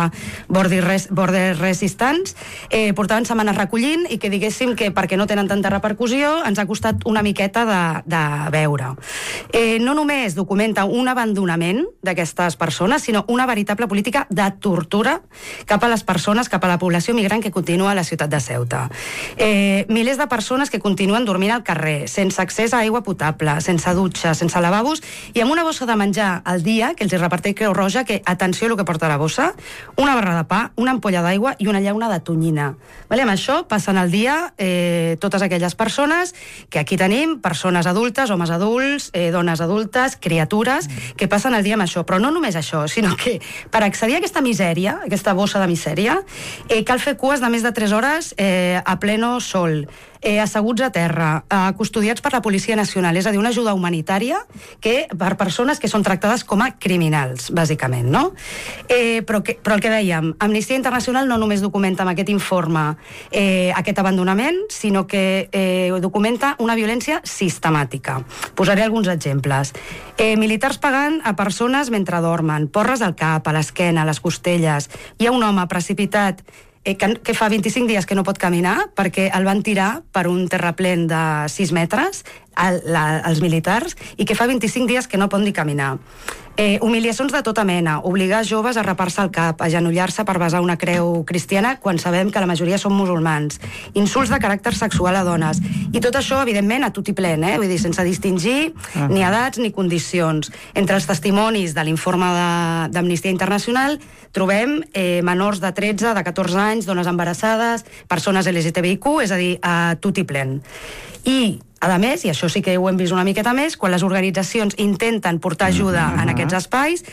Border Resistance, portaven setmanes recollint i que diguéssim que perquè no tenen tanta repercussió ens ha costat una miqueta de veure. No només documenta un abandonament d'aquestes persones, sinó una veritable política de tortura cap a les persones, cap a la població migrant que continua a la ciutat de Ceuta. Milers de persones que continuen dormint al carrer, sense accés a aigua potable, sense dutxa, sense lavabos i amb una bossa de menjar al dia, que els reparteix Creu Roja, que, atenció el que porta la bossa, una barra de pa, una ampolla d'aigua i una llauna de tonyina. Amb això passen el dia totes aquelles persones que aquí tenim, persones adultes, homes adults, dones adultes, criatures, que passen el dia amb això. Però no només això, sinó que per accedir a aquesta misèria, aquesta bossa de misèria, cal fer cues de més de 3 hores a pleno sol, asseguts a terra, custodiats per la Policia Nacional, és a dir, una ajuda humanitària per persones que són tractades com a criminals, bàsicament, no? Però el que dèiem, Amnistia Internacional no només documenta amb aquest informe aquest abandonament, sinó que documenta una violència sistemàtica. Posaré alguns exemples. Militars pagant a persones mentre dormen, porres al cap, a l'esquena, a les costelles. Hi ha un home precipitat que fa 25 dies que no pot caminar perquè el van tirar per un terraplén de 6 metres els militars i que fa 25 dies que no pot ni caminar. Humiliacions de tota mena, obligar joves a rapar-se el cap, a agenollar-se per besar una creu cristiana quan sabem que la majoria són musulmans, insults de caràcter sexual a dones, i tot això, evidentment, a tot i plen, vull dir, sense distingir ni edats ni condicions. Entre els testimonis de l'informe d'Amnistia Internacional trobem menors de 13, de 14 anys, dones embarassades, persones LGTBIQ, és a dir, a tot i plen. I A més, i això sí que ho hem vist una miqueta més, quan les organitzacions intenten portar ajuda en aquests espais,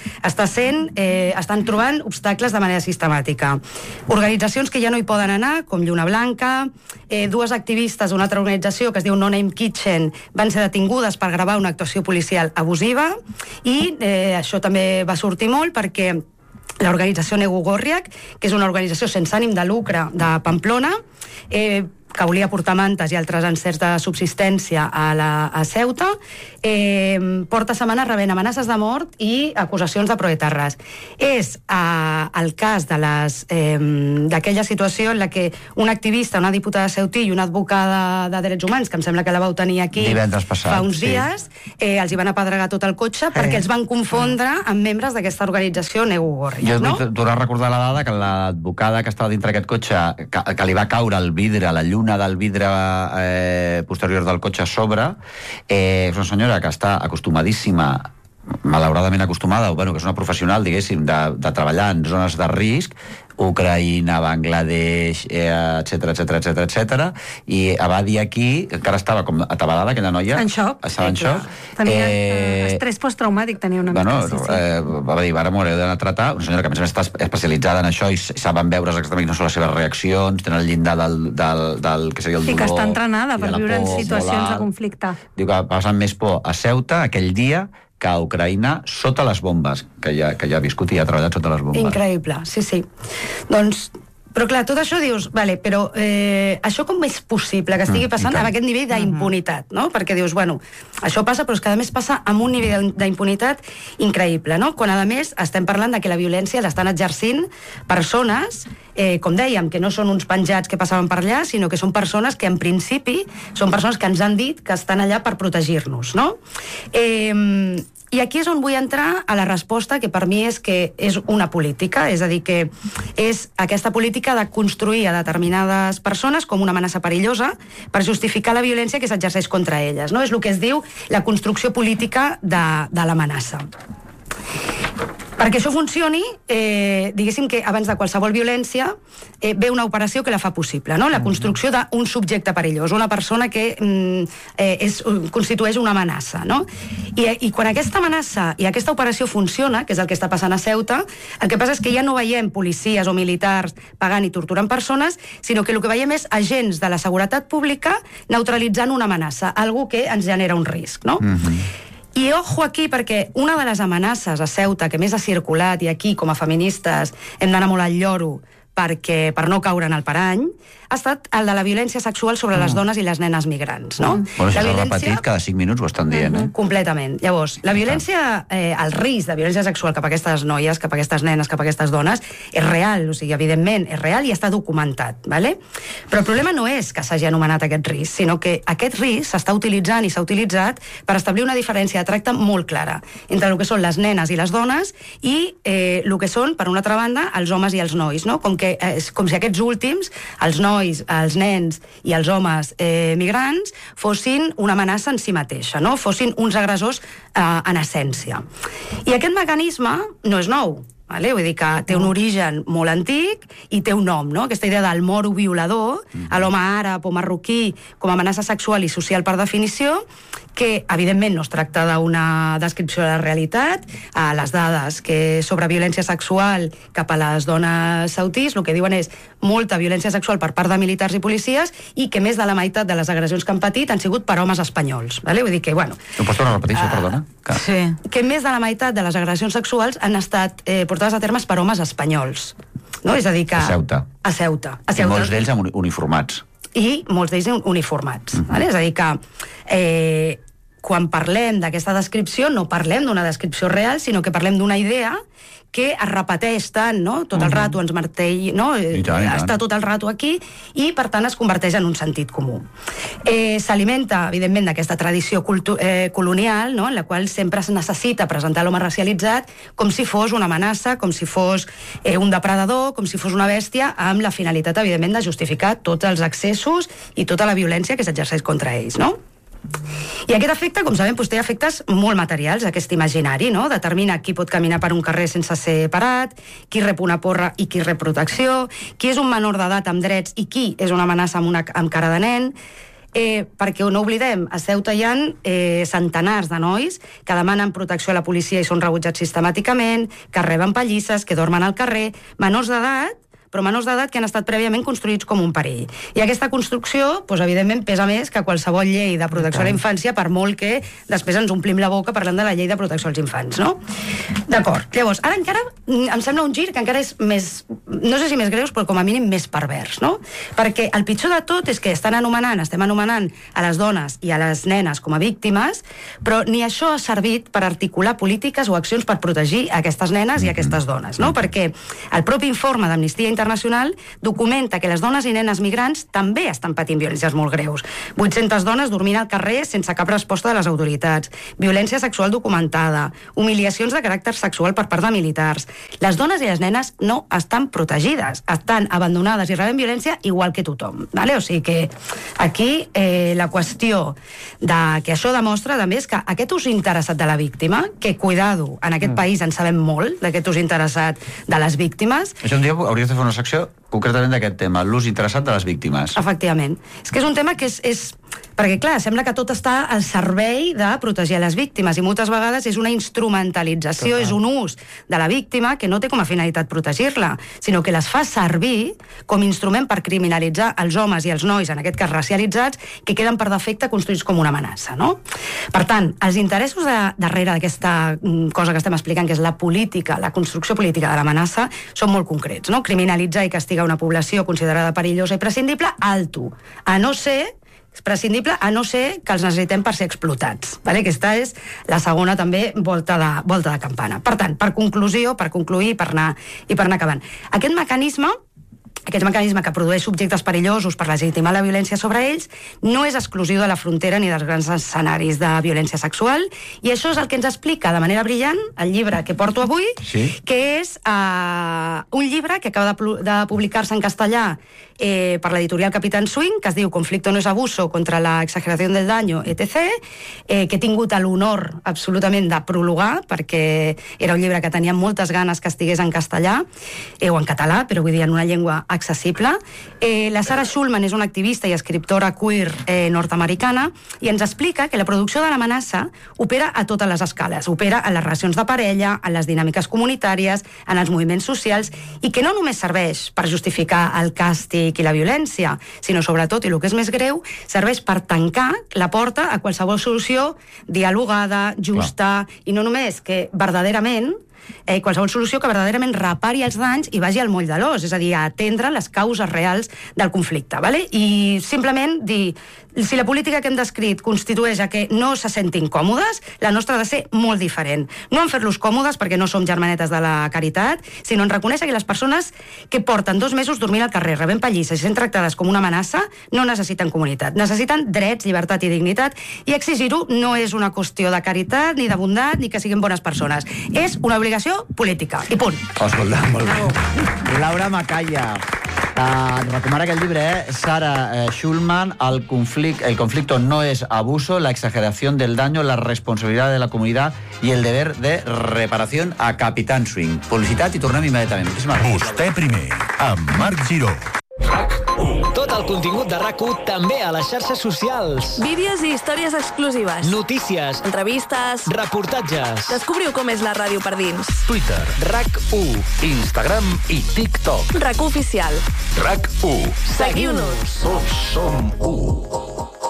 estan trobant obstacles de manera sistemàtica. Organitzacions que ja no hi poden anar, com Lluna Blanca, dues activistes d'una altra organització que es diu No Name Kitchen van ser detingudes per gravar una actuació policial abusiva, i això també va sortir molt perquè l'organització Negu Gorriak, que és una organització sense ànim de lucre de Pamplona, que volia portar mantes i altres encerts de subsistència a Ceuta, porta setmanes rebent amenaces de mort i acusacions de proetarres. És el cas d'aquella situació en la que un activista, una diputada de Ceutí i una advocada de drets humans, que em sembla que la vau tenir aquí fa uns dies, els hi van apedregar tot el cotxe perquè els van confondre amb membres d'aquesta organització Negu Gorriak. Jo vull tornar a recordar la dada que l'advocada que estava dintre d'aquest cotxe, que li va caure el vidre, la lluna del vidre posterior del cotxe a sobre, és una senyora que està acostumadíssima, malauradament acostumada, bueno, que és una professional, diguéssim, de treballar en zones de risc, Ucraïna, Bangladesh, etc, i va dir aquí, encara estava com atabalada aquella noia. En xoc. Estava en xoc. Tenia estrès posttraumàtic, tenia una mica. Va dir, ara m'ho hauré d'anar a tratar, una senyora que a més està especialitzada en això i saben veure exactament quines són les seves reaccions, tenen el llindar del que seria el dolor. I que està entrenada per viure en situacions de conflicte. Diu que va passar més por a Ceuta aquell dia que a Ucraïna sota les bombes, que ja ha viscut i ha treballat sota les bombes. Increïble, sí. Doncs, però clar, tot això dius, vale, però això com és possible que estigui passant amb aquest nivell d'impunitat, no? Perquè dius, bueno, això passa, però és que a més passa amb un nivell d'impunitat increïble, no? Quan a més estem parlant de que la violència l'estan exercint persones, com dèiem, que no són uns penjats que passaven per allà, sinó que són persones que en principi són persones que ens han dit que estan allà per protegir-nos, no? I aquí és on vull entrar a la resposta, que per mi és que és una política, és a dir, que és aquesta política de construir a determinades persones com una amenaça perillosa per justificar la violència que s'exerceix contra elles, no? És el que es diu la construcció política de l'amenaça. Perquè això funcioni, diguéssim que abans de qualsevol violència ve una operació que la fa possible, no? La construcció d'un subjecte perillós, una persona que constitueix una amenaça, no? I quan aquesta amenaça i aquesta operació funciona, que és el que està passant a Ceuta, el que passa és que ja no veiem policies o militars pagant i torturant persones, sinó que el que veiem és agents de la seguretat pública neutralitzant una amenaça, algú que ens genera un risc, no? I ojo aquí, perquè una de les amenaces a Ceuta que més ha circulat, i aquí com a feministes hem d'anar molt al lloro per no caure en el parany, ha estat el de la violència sexual sobre les dones i les nenes migrants, no? Bueno, això s'ha repetit, cada 5 minuts ho estan dient, Completament. Llavors, la violència, el risc de violència sexual cap a aquestes noies, cap a aquestes nenes, cap a aquestes dones, és real, o sigui, evidentment, és real i està documentat, ¿vale? Però el problema no és que s'hagi anomenat aquest risc, sinó que aquest risc s'està utilitzant i s'ha utilitzat per establir una diferència de tracte molt clara entre el que són les nenes i les dones i el que són, per una altra banda, els homes i els nois, no? Com si aquests últims, els nois, els nens i els homes migrants, fossin una amenaça en si mateixa, no? Fossin uns agressors en essència. I aquest mecanisme no és nou, vale? Vull dir que té un origen molt antic i té un nom, no? Aquesta idea del moro violador, a l'home àrab o marroquí com a amenaça sexual i social per definició, que evidentment no es tracta d'una descripció de la realitat. Les dades sobre violència sexual cap a les dones sautís el que diuen és molta violència sexual per part de militars i policies i que més de la meitat de les agressions que han patit han sigut per homes espanyols. Vale? Vull dir que, bueno... Ho pots tornar a repetir, perdona? Sí. Que més de la meitat de les agressions sexuals han estat portades a termes per homes espanyols. No? És a dir que... A Ceuta. A Ceuta. I molts d'ells uniformats. I molts d'ells uniformats. Vale? És a dir que quan parlem d'aquesta descripció no parlem d'una descripció real, sinó que parlem d'una idea que es repeteix tant, no? Tot el rato ens martell, no? Està tot el rato aquí i, per tant, es converteix en un sentit comú. S'alimenta, evidentment, d'aquesta tradició colonial, no? En la qual sempre es necessita presentar l'home racialitzat com si fos una amenaça, com si fos un depredador, com si fos una bèstia, amb la finalitat, evidentment, de justificar tots els excessos i tota la violència que s'exerceix contra ells, no? I aquest efecte, com sabem, té efectes molt materials, aquest imaginari, no? Determina qui pot caminar per un carrer sense ser parat, qui rep una porra i qui rep protecció, qui és un menor d'edat amb drets i qui és una amenaça amb cara de nen. perquè no oblidem, a Ceuta hi ha centenars de nois que demanen protecció a la policia i són rebutjats sistemàticament, que reben pallisses, que dormen al carrer, menors d'edat que han estat prèviament construïts com un perill. I aquesta construcció, doncs, evidentment, pesa més que qualsevol llei de protecció a la infància, per molt que després ens omplim la boca parlant de la llei de protecció als infants, no? D'acord. Llavors, ara encara em sembla un gir que encara és més, no sé si més greus, però com a mínim més pervers, no? Perquè el pitjor de tot és que estem anomenant a les dones i a les nenes com a víctimes, però ni això ha servit per articular polítiques o accions per protegir aquestes nenes i aquestes dones, no? Perquè el propi informe d'Amnistia Internacional documenta que les dones i nenes migrants també estan patint violències molt greus. 800 dones dormint al carrer sense cap resposta de les autoritats, violència sexual documentada, humiliacions de caràcter sexual per part de militars. Les dones i les nenes no estan protegides, estan abandonades i reben violència igual que tothom. Vale? O sigui que aquí la qüestió de que això demostra també és que aquest ús interessat de la víctima, que cuidado, en aquest país en sabem molt d'aquest ús interessat de les víctimes. Això un dia hauries de fer una secció concretament d'aquest tema, l'ús interessat de les víctimes. Efectivament. És que és un tema que és... Perquè, clar, sembla que tot està al servei de protegir les víctimes i moltes vegades és una instrumentalització, és un ús de la víctima que no té com a finalitat protegir-la, sinó que les fa servir com a instrument per criminalitzar els homes i els nois, en aquest cas racialitzats, que queden per defecte construïts com una amenaça, no? Per tant, els interessos darrere d'aquesta cosa que estem explicant, que és la política, la construcció política de l'amenaça, són molt concrets, no? Criminalitzar i castigar una població considerada perillosa i prescindible, alto. És prescindible a no ser que els necessitem per ser explotats. Vale? Aquesta és la segona també volta de campana. Per tant, per concluir, per anar acabant. Aquest mecanisme que produeix subjectes perillosos per legitimar la violència sobre ells no és exclusiu de la frontera ni dels grans escenaris de violència sexual, i això és el que ens explica de manera brillant el llibre que porto avui, que és un llibre que acaba de publicar-se en castellà per l'editorial Capitán Swing, que es diu Conflicto no es abuso contra la exageración del daño, etc., que he tingut l'honor absolutament de prologar, perquè era un llibre que tenia moltes ganes que estigués en castellà, o en català, però vull dir en una llengua accessible. La Sarah Schulman és una activista i escriptora queer nord-americana i ens explica que la producció de l'amenaça opera a totes les escales, opera en les relacions de parella, en les dinàmiques comunitàries, en els moviments socials, i que no només serveix per justificar el càstig i la violència, sinó sobretot, i el que és més greu, serveix per tancar la porta a qualsevol solució dialogada, justa, i no només que verdaderament qualsevol solució que verdaderament repari els danys i vagi al moll de l'os, és a dir, a atendre les causes reals del conflicte. Vale? I simplement dir, si la política que hem descrit constitueix a que no se sentin còmodes, la nostra ha de ser molt diferent. No en fer-los còmodes perquè no som germanetes de la caritat, sinó en reconèixer que les persones que porten 2 mesos dormint al carrer, rebent pallisses i sent tractades com una amenaça, no necessiten comunitat. Necessiten drets, llibertat i dignitat, i exigir-ho no és una qüestió de caritat, ni de bondat, ni que siguin bones persones. És una obligació política, i punt. Escolta, molt bé. Laura Macaya recomana aquest llibre, Sarah Schulman, el conflicto no es abuso, la exageración del daño, la responsabilidad de la comunidad y el deber de reparación, a Capitán Swing. Publicitat i tornem immediatament. Vostè primer, amb Marc Giró. Tot el contingut de RAC1 també a les xarxes socials. Vídeos i històries exclusives. Notícies. Entrevistes. Reportatges. Descobriu com és la ràdio per dins. Twitter. RAC1. Instagram i TikTok. RAC1 oficial. RAC1. Seguiu-nos. Tots som u.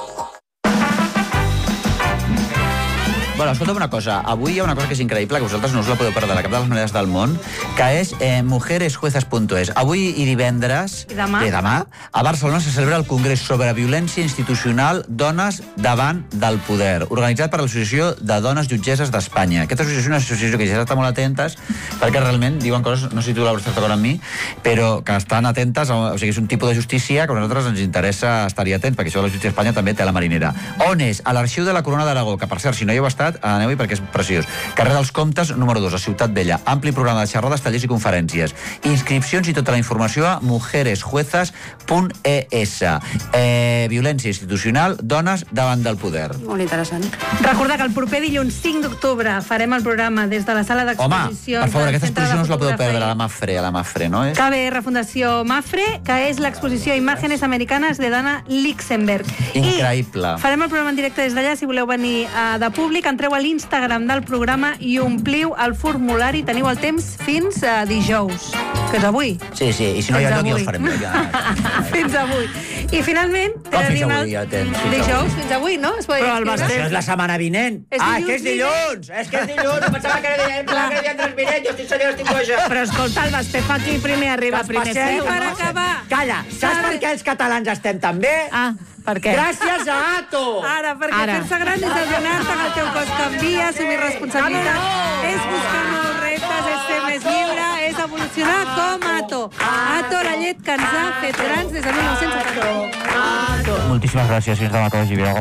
Bueno, escolta'm una cosa. Avui hi ha una cosa que és increïble, que vosaltres no us la podeu perdre de cap de les maneres del món, que és mujeresjuezas.es. Avui i divendres, I demà, a Barcelona se celebra el Congrés sobre Violència Institucional Dones davant del Poder, organitzat per l'Associació de Dones Jutgesses d'Espanya. Aquesta associació és una associació que ja està molt atentes, perquè realment diuen coses, no sé si tu l'hauràs estat d'acord amb mi, però que estan atentes, o sigui, és un tipus de justícia que a nosaltres ens interessa estar-hi atents, perquè això de la justícia d'Espanya també té la marinera. On és? A l'Arxiu de la Corona d'Aragó, que per cert, si no hi heu estat, aneu-hi perquè és preciós. Carrer dels Comtes, número 2, a Ciutat Vella. Ampli programa de xerrades xerrades, tallers i conferències. Inscripcions i tota la informació a mujeresjuezas.es. Violència institucional, dones davant del poder. Molt interessant. Recordar que el proper dilluns 5 d'octubre farem el programa des de la sala d'exposicions. Home, per favor, aquesta exposició no us la podeu perdre, a la Mafre, no és? KBR Fundació Mafre, que és l'exposició Imágenes Americanes de Dana Lichtenberg. Increïble. I farem el programa en directe des d'allà, si voleu venir de públic, entreu a l'Instagram del programa i ompliu el formulari, teniu el temps fins a dijous, que és avui. Sí, i si no hi ha lloc ja el farem. Fins avui. I finalment... Fins avui ja tens. Dijous, fins avui, no? Però el Basté és la setmana vinent. És que és dilluns! És que és dilluns! Pensava que era divendres vinent, jo estic coja. Però escolta, el Basté fa aquí primer arriba, primer seu. Per acabar. Calla, saps per què els catalans estem tan bé? Per què? Gràcies a Ato! Ara, perquè fer-se gran és adonar-te que el teu cos canvia, assumir responsabilitats, és buscar nous reptes, és ser més lliure, és evolucionar com Ato. Ato, la llet que ens ha fet grans des de 1970. Moltíssimes gràcies, fins demà que vagi bé.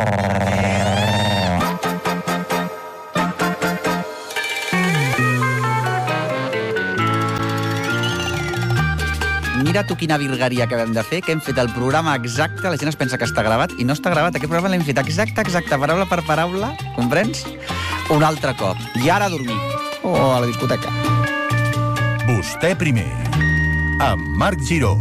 Mira tu quina virgueria que vam de fer, que hem fet el programa exacte, la gent es pensa que està gravat, i no està gravat. Aquest programa l'hem fet exacte, paraula per paraula, comprens? Un altre cop. I ara a dormir. O a la discoteca. Vostè primer, amb Marc Giró.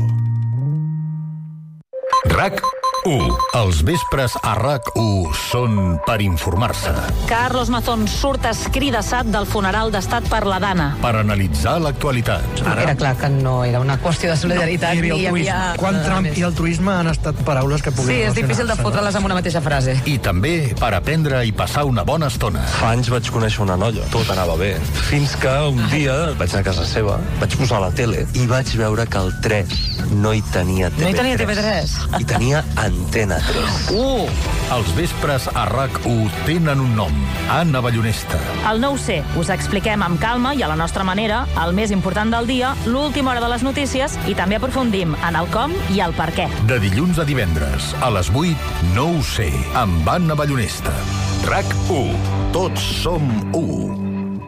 RAC1. Els vespres a RAC1 són per informar-se. Carlos Mazón surt escridassat del funeral d'estat per la Dana. Per analitzar l'actualitat. Era clar que no era una qüestió de solidaritat. No, hi havia quan Trump i altruisme han estat paraules que puguin... Sí, és difícil de fotre-les en una mateixa frase. I també per aprendre i passar una bona estona. Fa anys vaig conèixer una noia, tot anava bé. Fins que un dia vaig anar a casa seva, vaig posar la tele i vaig veure que el 3 no hi tenia TV3. No hi tenia TV3? Hi tenia Antena 3. Els vespres a RAC1 tenen un nom. Anna Ballonesta. El no ho sé, us expliquem amb calma i a la nostra manera el més important del dia, l'última hora de les notícies i també aprofundim en el com i el per què. De dilluns a divendres, a les 8, no ho sé, amb Anna Ballonesta. RAC1. Tots som 1.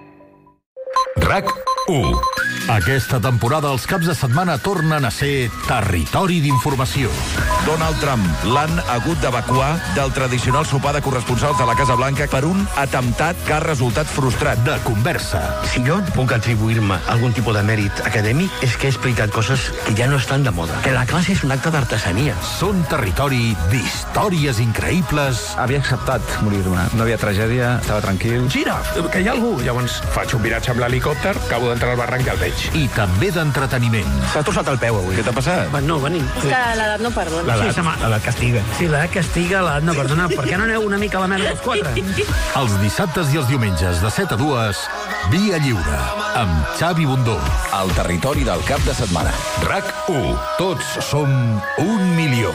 RAC1. Aquesta temporada els caps de setmana tornen a ser territori d'informació. Donald Trump l'han hagut d'evacuar del tradicional sopar de corresponsals de la Casa Blanca per un atemptat que ha resultat frustrat. De conversa. Si jo puc atribuir-me algun tipus de mèrit acadèmic és que he explicat coses que ja no estan de moda. Que la classe és un acte d'artesania. Són territori d'històries increïbles. Havia acceptat morir-me. No havia tragèdia, estava tranquil. Gira, que hi ha algú. Llavors faig un viratge amb l'helicòpter, acabo d'entrar al barranc i el veig. I també d'entreteniment. S'ha torçat el peu avui. Què t'ha passat? No, venim. És que l'edat no perdona. L'edat castiga. Sí, l'edat castiga, l'edat no perdona. Per què no aneu una mica a la merda els 4? Els dissabtes i els diumenges de 7 a 2, Via Lliure, amb Xavi Bundó. El territori del cap de setmana. RAC1. Tots som 1 milió.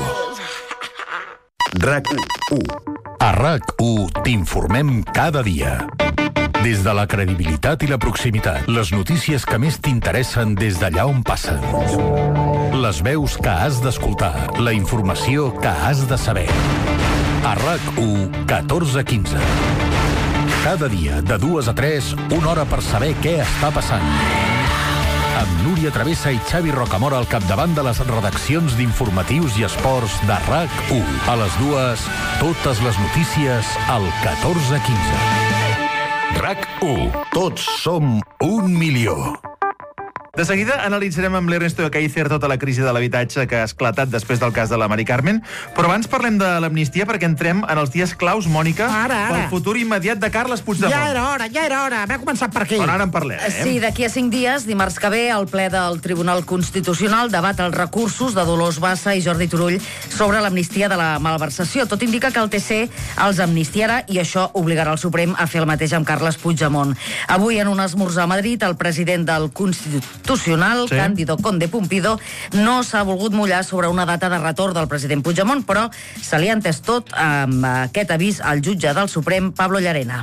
RAC1. A RAC1 t'informem cada dia. Des de la credibilitat i la proximitat, les notícies que més t'interessen des d'allà on passen. Les veus que has d'escoltar, la informació que has de saber. A RAC1, 14:15. Cada dia, de 2 a 3, una hora per saber què està passant. Amb Núria Travessa i Xavi Rocamora al capdavant de les redaccions d'informatius i esports de RAC1. A les 2, totes les notícies al 14:15. RAC1. Tots som 1 milió. De seguida analitzarem amb l'Ernesto Ekaizer tota la crisi de l'habitatge que ha esclatat després del cas de la Mari Carmen, però abans parlem de l'amnistia perquè entrem en els dies claus, Mònica, pel futur immediat de Carles Puigdemont. Ja era hora, va començar per aquí. Però ara en parlem, Sí, d'aquí a 5 dies, dimarts que ve, el ple del Tribunal Constitucional debat els recursos de Dolors Bassa i Jordi Turull sobre l'amnistia de la malversació. Tot indica que el TC els amnistiarà i això obligarà el Suprem a fer el mateix amb Carles Puigdemont. Avui, en un esmorzar a Madrid, el president del Constitucional, Cándido Conde Pumpido, no s'ha volgut mullar sobre una data de retorn del president Puigdemont, però se li ha entès tot amb aquest avís al jutge del Suprem, Pablo Llarena.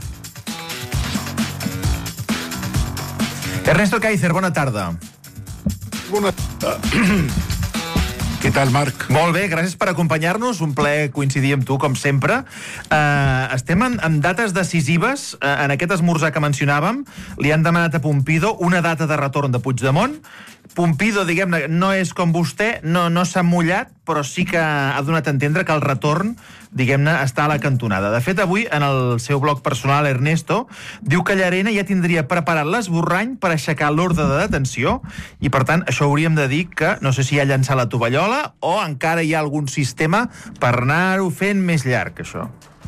Ernesto Ekaizer, bona tarda. Bona tarda. Què tal, Marc? Molt bé, gràcies per acompanyar-nos. Un plaer coincidir amb tu, com sempre. Estem en dates decisives. En aquest esmorzar que mencionàvem, li han demanat a Pumpido una data de retorn de Puigdemont. Pumpido, diguem-ne, no és com vostè, no s'ha mullat, però sí que ha donat a entendre que el retorn, diguem-ne, està a la cantonada. De fet, avui, en el seu blog personal, Ernesto, diu que Llarena ja tindria preparat l'esborrany per aixecar l'ordre de detenció i, per tant, això hauríem de dir que no sé si ha llançat la tovallola o encara hi ha algun sistema per anar-ho fent més llarg, això.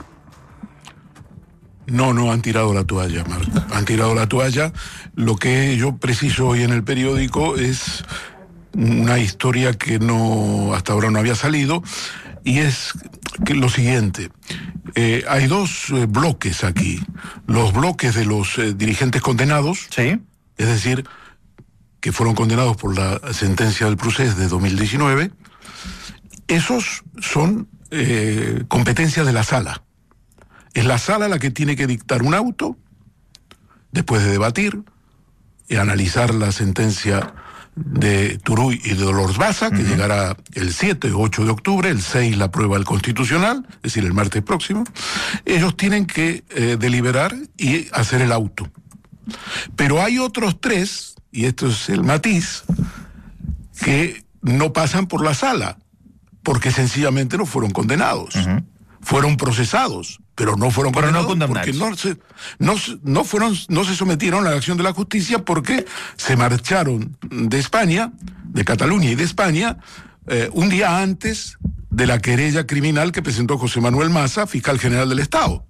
No han tirado la toalla, Marc. Han tirado la toalla. Lo que yo preciso hoy en el periódico es una historia que hasta ahora no había salido, y es que lo siguiente. Hay dos bloques aquí. Los bloques de los dirigentes condenados, ¿sí?, es decir, que fueron condenados por la sentencia del Procés de 2019. Esos son competencias de la sala. Es la sala la que tiene que dictar un auto, después de debatir y analizar la sentencia de Turull y de Dolors Bassa, que llegará el 7 o 8 de octubre, el 6 la prueba del Constitucional, es decir, el martes próximo. Ellos tienen que deliberar y hacer el auto. Pero hay otros tres, y esto es el matiz, que no pasan por la sala, porque sencillamente no fueron condenados. Fueron procesados, pero no fueron condenados, porque no se sometieron a la acción de la justicia, porque se marcharon de España, de Cataluña y de España, un día antes de la querella criminal que presentó José Manuel Maza, fiscal general del Estado.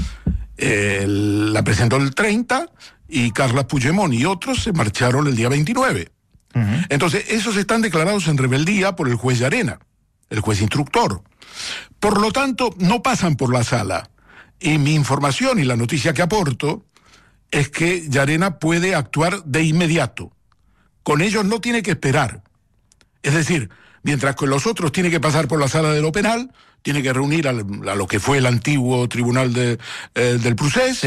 La presentó el 30 y Carles Puigdemont y otros se marcharon el día 29. Entonces, esos están declarados en rebeldía por el juez Llarena, el juez instructor. Por lo tanto, no pasan por la sala. Y mi información y la noticia que aporto es que Llarena puede actuar de inmediato. Con ellos no tiene que esperar. Es decir, mientras que los otros tiene que pasar por la sala de lo penal, tiene que reunir a lo que fue el antiguo tribunal del Procés,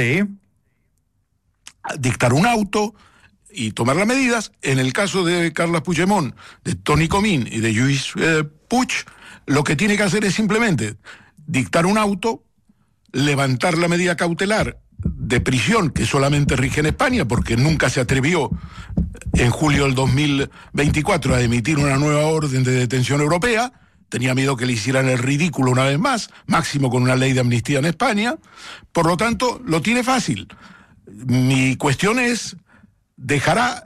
dictar un auto y tomar las medidas. En el caso de Carles Puigdemont, de Toni Comín y de Lluís Puig, lo que tiene que hacer es simplemente dictar un auto, levantar la medida cautelar de prisión que solamente rige en España, porque nunca se atrevió en julio del 2024 a emitir una nueva orden de detención europea. Tenía miedo que le hicieran el ridículo una vez más, máximo con una ley de amnistía en España. Por lo tanto, lo tiene fácil. Mi cuestión es, ¿dejará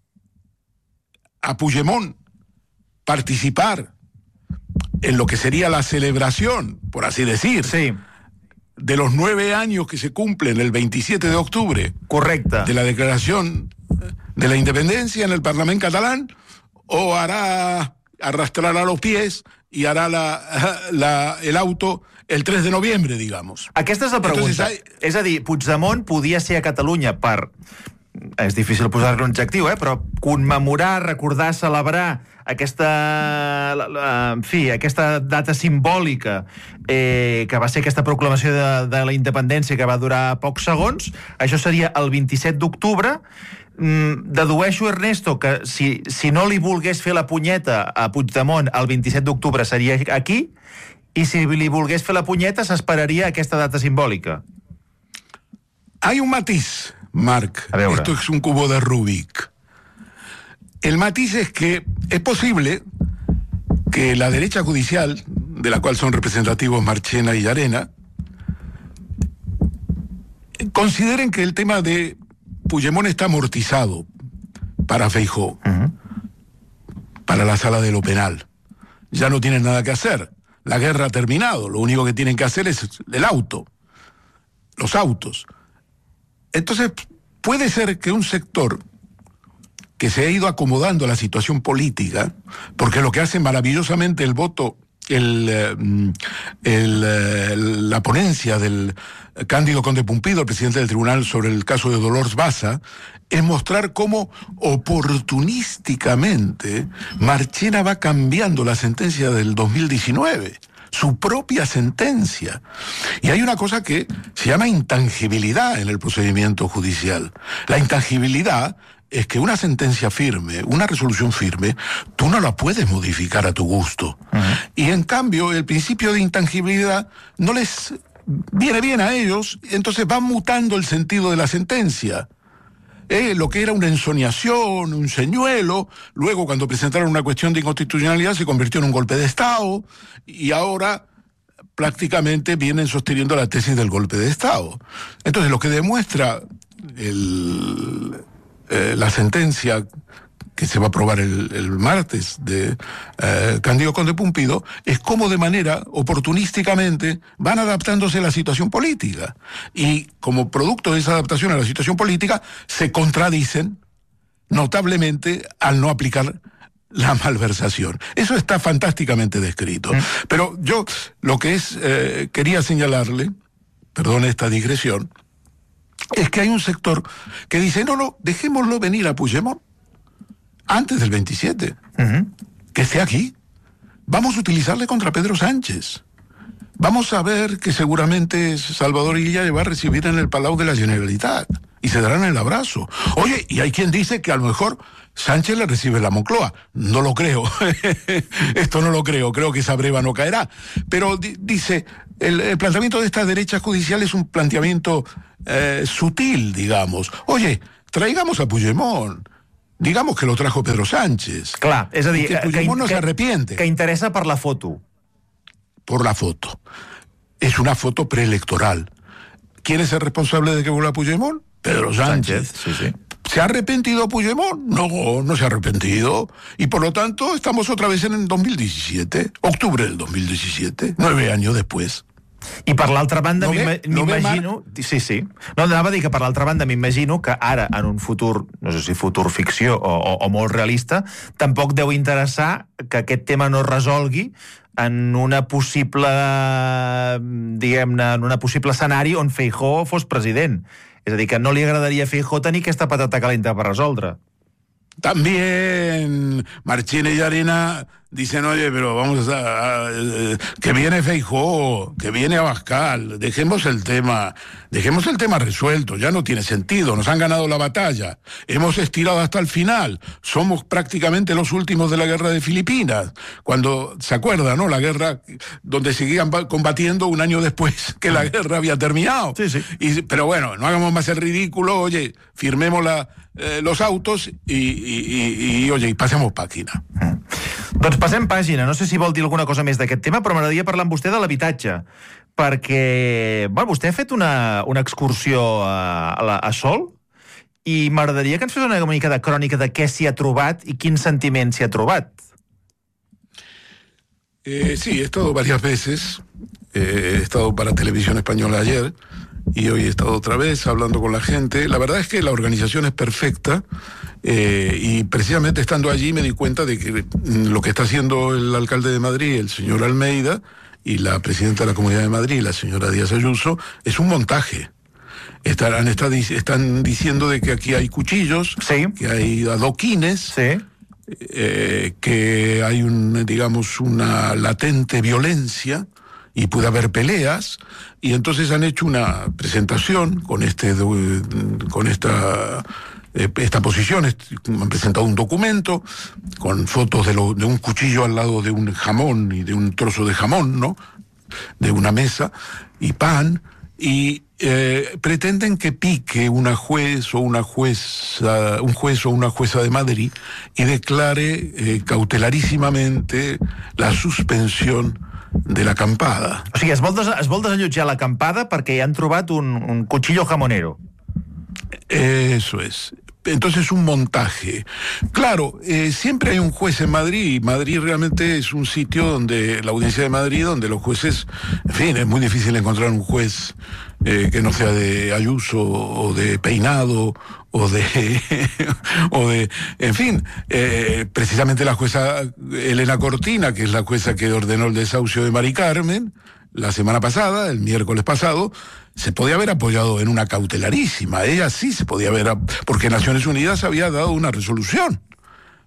a Puigdemont participar en lo que sería la celebración, por así decir, de los 9 años que se cumplen el 27 de octubre, correcta, de la declaración de la independencia en el Parlamento catalán, o arrastrará los pies y hará el auto el 3 de noviembre, digamos? Aquesta és la pregunta. És a dir, Puigdemont podia ser a Catalunya per... És difícil posar-li un adjectiu, però commemorar, recordar, celebrar aquesta data simbòlica que va ser aquesta proclamació de la independència, que va durar pocs segons. Això seria el 27 d'octubre. Dedueixo, Ernesto, que si no li volgués fer la punyeta a Puigdemont el 27 d'octubre seria aquí, i si li volgués fer la punyeta s'esperaria aquesta data simbòlica. Hay un matiz, Marc. Esto es un cubo de Rubik. El matiz es que es posible que la derecha judicial, de la cual son representativos Marchena y Llarena, consideren que el tema de Puigdemont está amortizado para Feijóo, para la sala de lo penal. Ya no tienen nada que hacer. La guerra ha terminado. Lo único que tienen que hacer es el auto, los autos. Entonces, puede ser que un sector que se ha ido acomodando a la situación política, porque lo que hace maravillosamente el voto, la ponencia del Cándido Conde Pumpido, el presidente del tribunal, sobre el caso de Dolors Bassa, es mostrar cómo oportunísticamente Marchena va cambiando la sentencia del 2019 su propia sentencia. Y hay una cosa que se llama intangibilidad en el procedimiento judicial. La intangibilidad es que una sentencia firme, una resolución firme, tú no la puedes modificar a tu gusto. Y en cambio, el principio de intangibilidad no les viene bien a ellos, entonces va mutando el sentido de la sentencia. Lo que era una ensoñación, un señuelo, luego cuando presentaron una cuestión de inconstitucionalidad se convirtió en un golpe de Estado, y ahora prácticamente vienen sosteniendo la tesis del golpe de Estado. Entonces lo que demuestra la sentencia que se va a aprobar el martes de Cándido Conde Pumpido es cómo de manera oportunísticamente van adaptándose a la situación política, y como producto de esa adaptación a la situación política se contradicen notablemente al no aplicar la malversación. Eso está fantásticamente descrito. Pero yo lo que quería señalarle, perdone esta digresión, es que hay un sector que dice, no, dejémoslo venir a Puigdemont antes del 27, que esté aquí. Vamos a utilizarle contra Pedro Sánchez. Vamos a ver que seguramente Salvador Illa le va a recibir en el Palau de la Generalitat y se darán el abrazo. Oye, y hay quien dice que a lo mejor Sánchez le recibe la Moncloa. No lo creo. Esto no lo creo. Creo que esa breva no caerá. Pero dice, el planteamiento de esta derecha judicial es un planteamiento sutil, digamos. Oye, traigamos a Puigdemont. Digamos que lo trajo Pedro Sánchez. Clar, és a dir, que Puigdemont no se arrepiente. Que interessa per la foto. Por la foto. Es una foto preelectoral. ¿Quién es el responsable de que vuelva Puigdemont? Pedro Sánchez. Sí. ¿Se ha arrepentido Puigdemont? No se ha arrepentido. Y por lo tanto estamos otra vez en el 2017, octubre del 2017, 9 años después. I per l'altra banda, m'imagino... Sí. No, anava a dir que per l'altra banda m'imagino que ara, en un futur, no sé si futur ficció o molt realista, tampoc deu interessar que aquest tema no es resolgui en una possible, diguem-ne, en un possible escenari on Feijóo fos president. És a dir, que no li agradaria a Feijóo tenir aquesta patata calenta per resoldre. También Marchena y Arena dicen, oye, pero vamos que viene Feijóo, que viene Abascal, dejemos el tema resuelto, ya no tiene sentido, nos han ganado la batalla, hemos estirado hasta el final, somos prácticamente los últimos de la guerra de Filipinas, cuando, ¿se acuerda, no? La guerra donde seguían combatiendo un año después que la guerra había terminado. Sí. Pero bueno, no hagamos más el ridículo, oye, firmemos los autos y oye, i passem pàgina. Doncs passem pàgina. No sé si vol dir alguna cosa més d'aquest tema, però m'agradaria parlar amb vostè de l'habitatge, perquè vostè ha fet una excursió a Sol i m'agradaria que ens fes una mica de crònica de què s'hi ha trobat i quin sentiment s'hi ha trobat. Sí, he estado varias veces. He estado para Televisión Española ayer y hoy he estado otra vez hablando con la gente. La verdad es que la organización es perfecta, y precisamente estando allí me di cuenta de que lo que está haciendo el alcalde de Madrid, el señor Almeida, y la presidenta de la Comunidad de Madrid, la señora Díaz Ayuso, es un montaje. Están diciendo de que aquí hay cuchillos, que hay adoquines, que hay una latente violencia y puede haber peleas, y entonces han hecho una presentación con esta posición. Han presentado un documento con fotos de un cuchillo al lado de un jamón y de un trozo de jamón, ¿no? De una mesa y pan, y pretenden que pique una juez o una jueza, un juez o una jueza de Madrid, y declare cautelarísimamente la suspensión de l'acampada. O sigui, es vol desallotjar l'acampada perquè hi han trobat un cuchillo jamonero. Eso es. Entonces un montaje. Claro, siempre hay un juez en Madrid, y Madrid realmente es un sitio donde, la Audiencia de Madrid, donde los jueces, en fin, es muy difícil encontrar un juez que no sea de Ayuso o de Peinado o de en fin, precisamente la jueza Elena Cortina, que es la jueza que ordenó el desahucio de Mari Carmen la semana pasada, el miércoles pasado, se podía haber apoyado en una cautelarísima. Ella sí se podía haber, porque Naciones Unidas había dado una resolución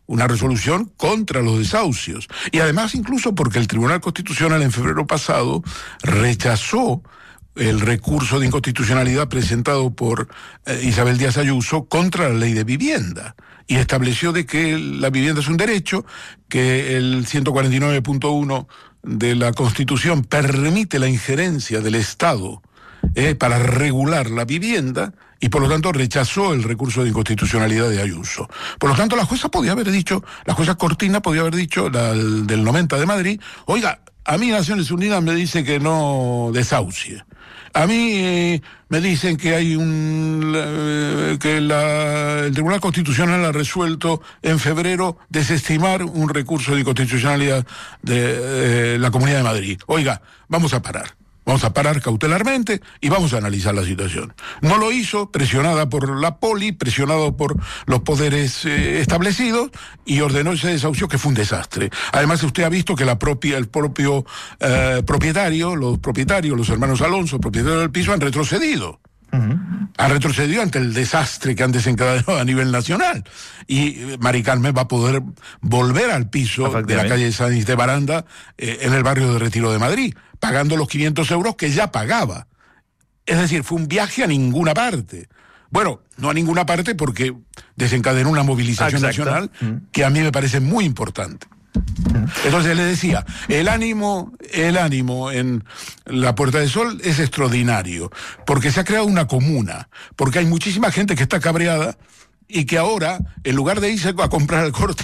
una resolución contra los desahucios. Y además incluso porque el Tribunal Constitucional en febrero pasado rechazó el recurso de inconstitucionalidad presentado por Isabel Díaz Ayuso contra la ley de vivienda. Y estableció de que la vivienda es un derecho, que el 149.1 de la Constitución permite la injerencia del Estado para regular la vivienda, y por lo tanto rechazó el recurso de inconstitucionalidad de Ayuso. Por lo tanto, la jueza Cortina podía haber dicho, del 90 de Madrid, oiga, a mí Naciones Unidas me dice que no desahucie. A mí me dicen que hay el Tribunal Constitucional ha resuelto en febrero desestimar un recurso de inconstitucionalidad de la Comunidad de Madrid. Oiga, vamos a parar cautelarmente y vamos a analizar la situación. No lo hizo, presionada por la poli, presionado por los poderes establecidos, y ordenó ese desahucio, que fue un desastre. Además, usted ha visto que el propio propietario, los hermanos Alonso, propietarios del piso, han retrocedido. Han retrocedido ante el desastre que han desencadenado a nivel nacional. Y Mari Carmen va a poder volver al piso de la calle San de Baranda, en el barrio de Retiro de Madrid, pagando los 500 euros que ya pagaba. Es decir, fue un viaje a ninguna parte. Bueno, no a ninguna parte porque desencadenó una movilización nacional que a mí me parece muy importante. Entonces le decía, el ánimo en la Puerta del Sol es extraordinario, porque se ha creado una comuna, porque hay muchísima gente que está cabreada y que ahora, en lugar de irse a comprar al Corte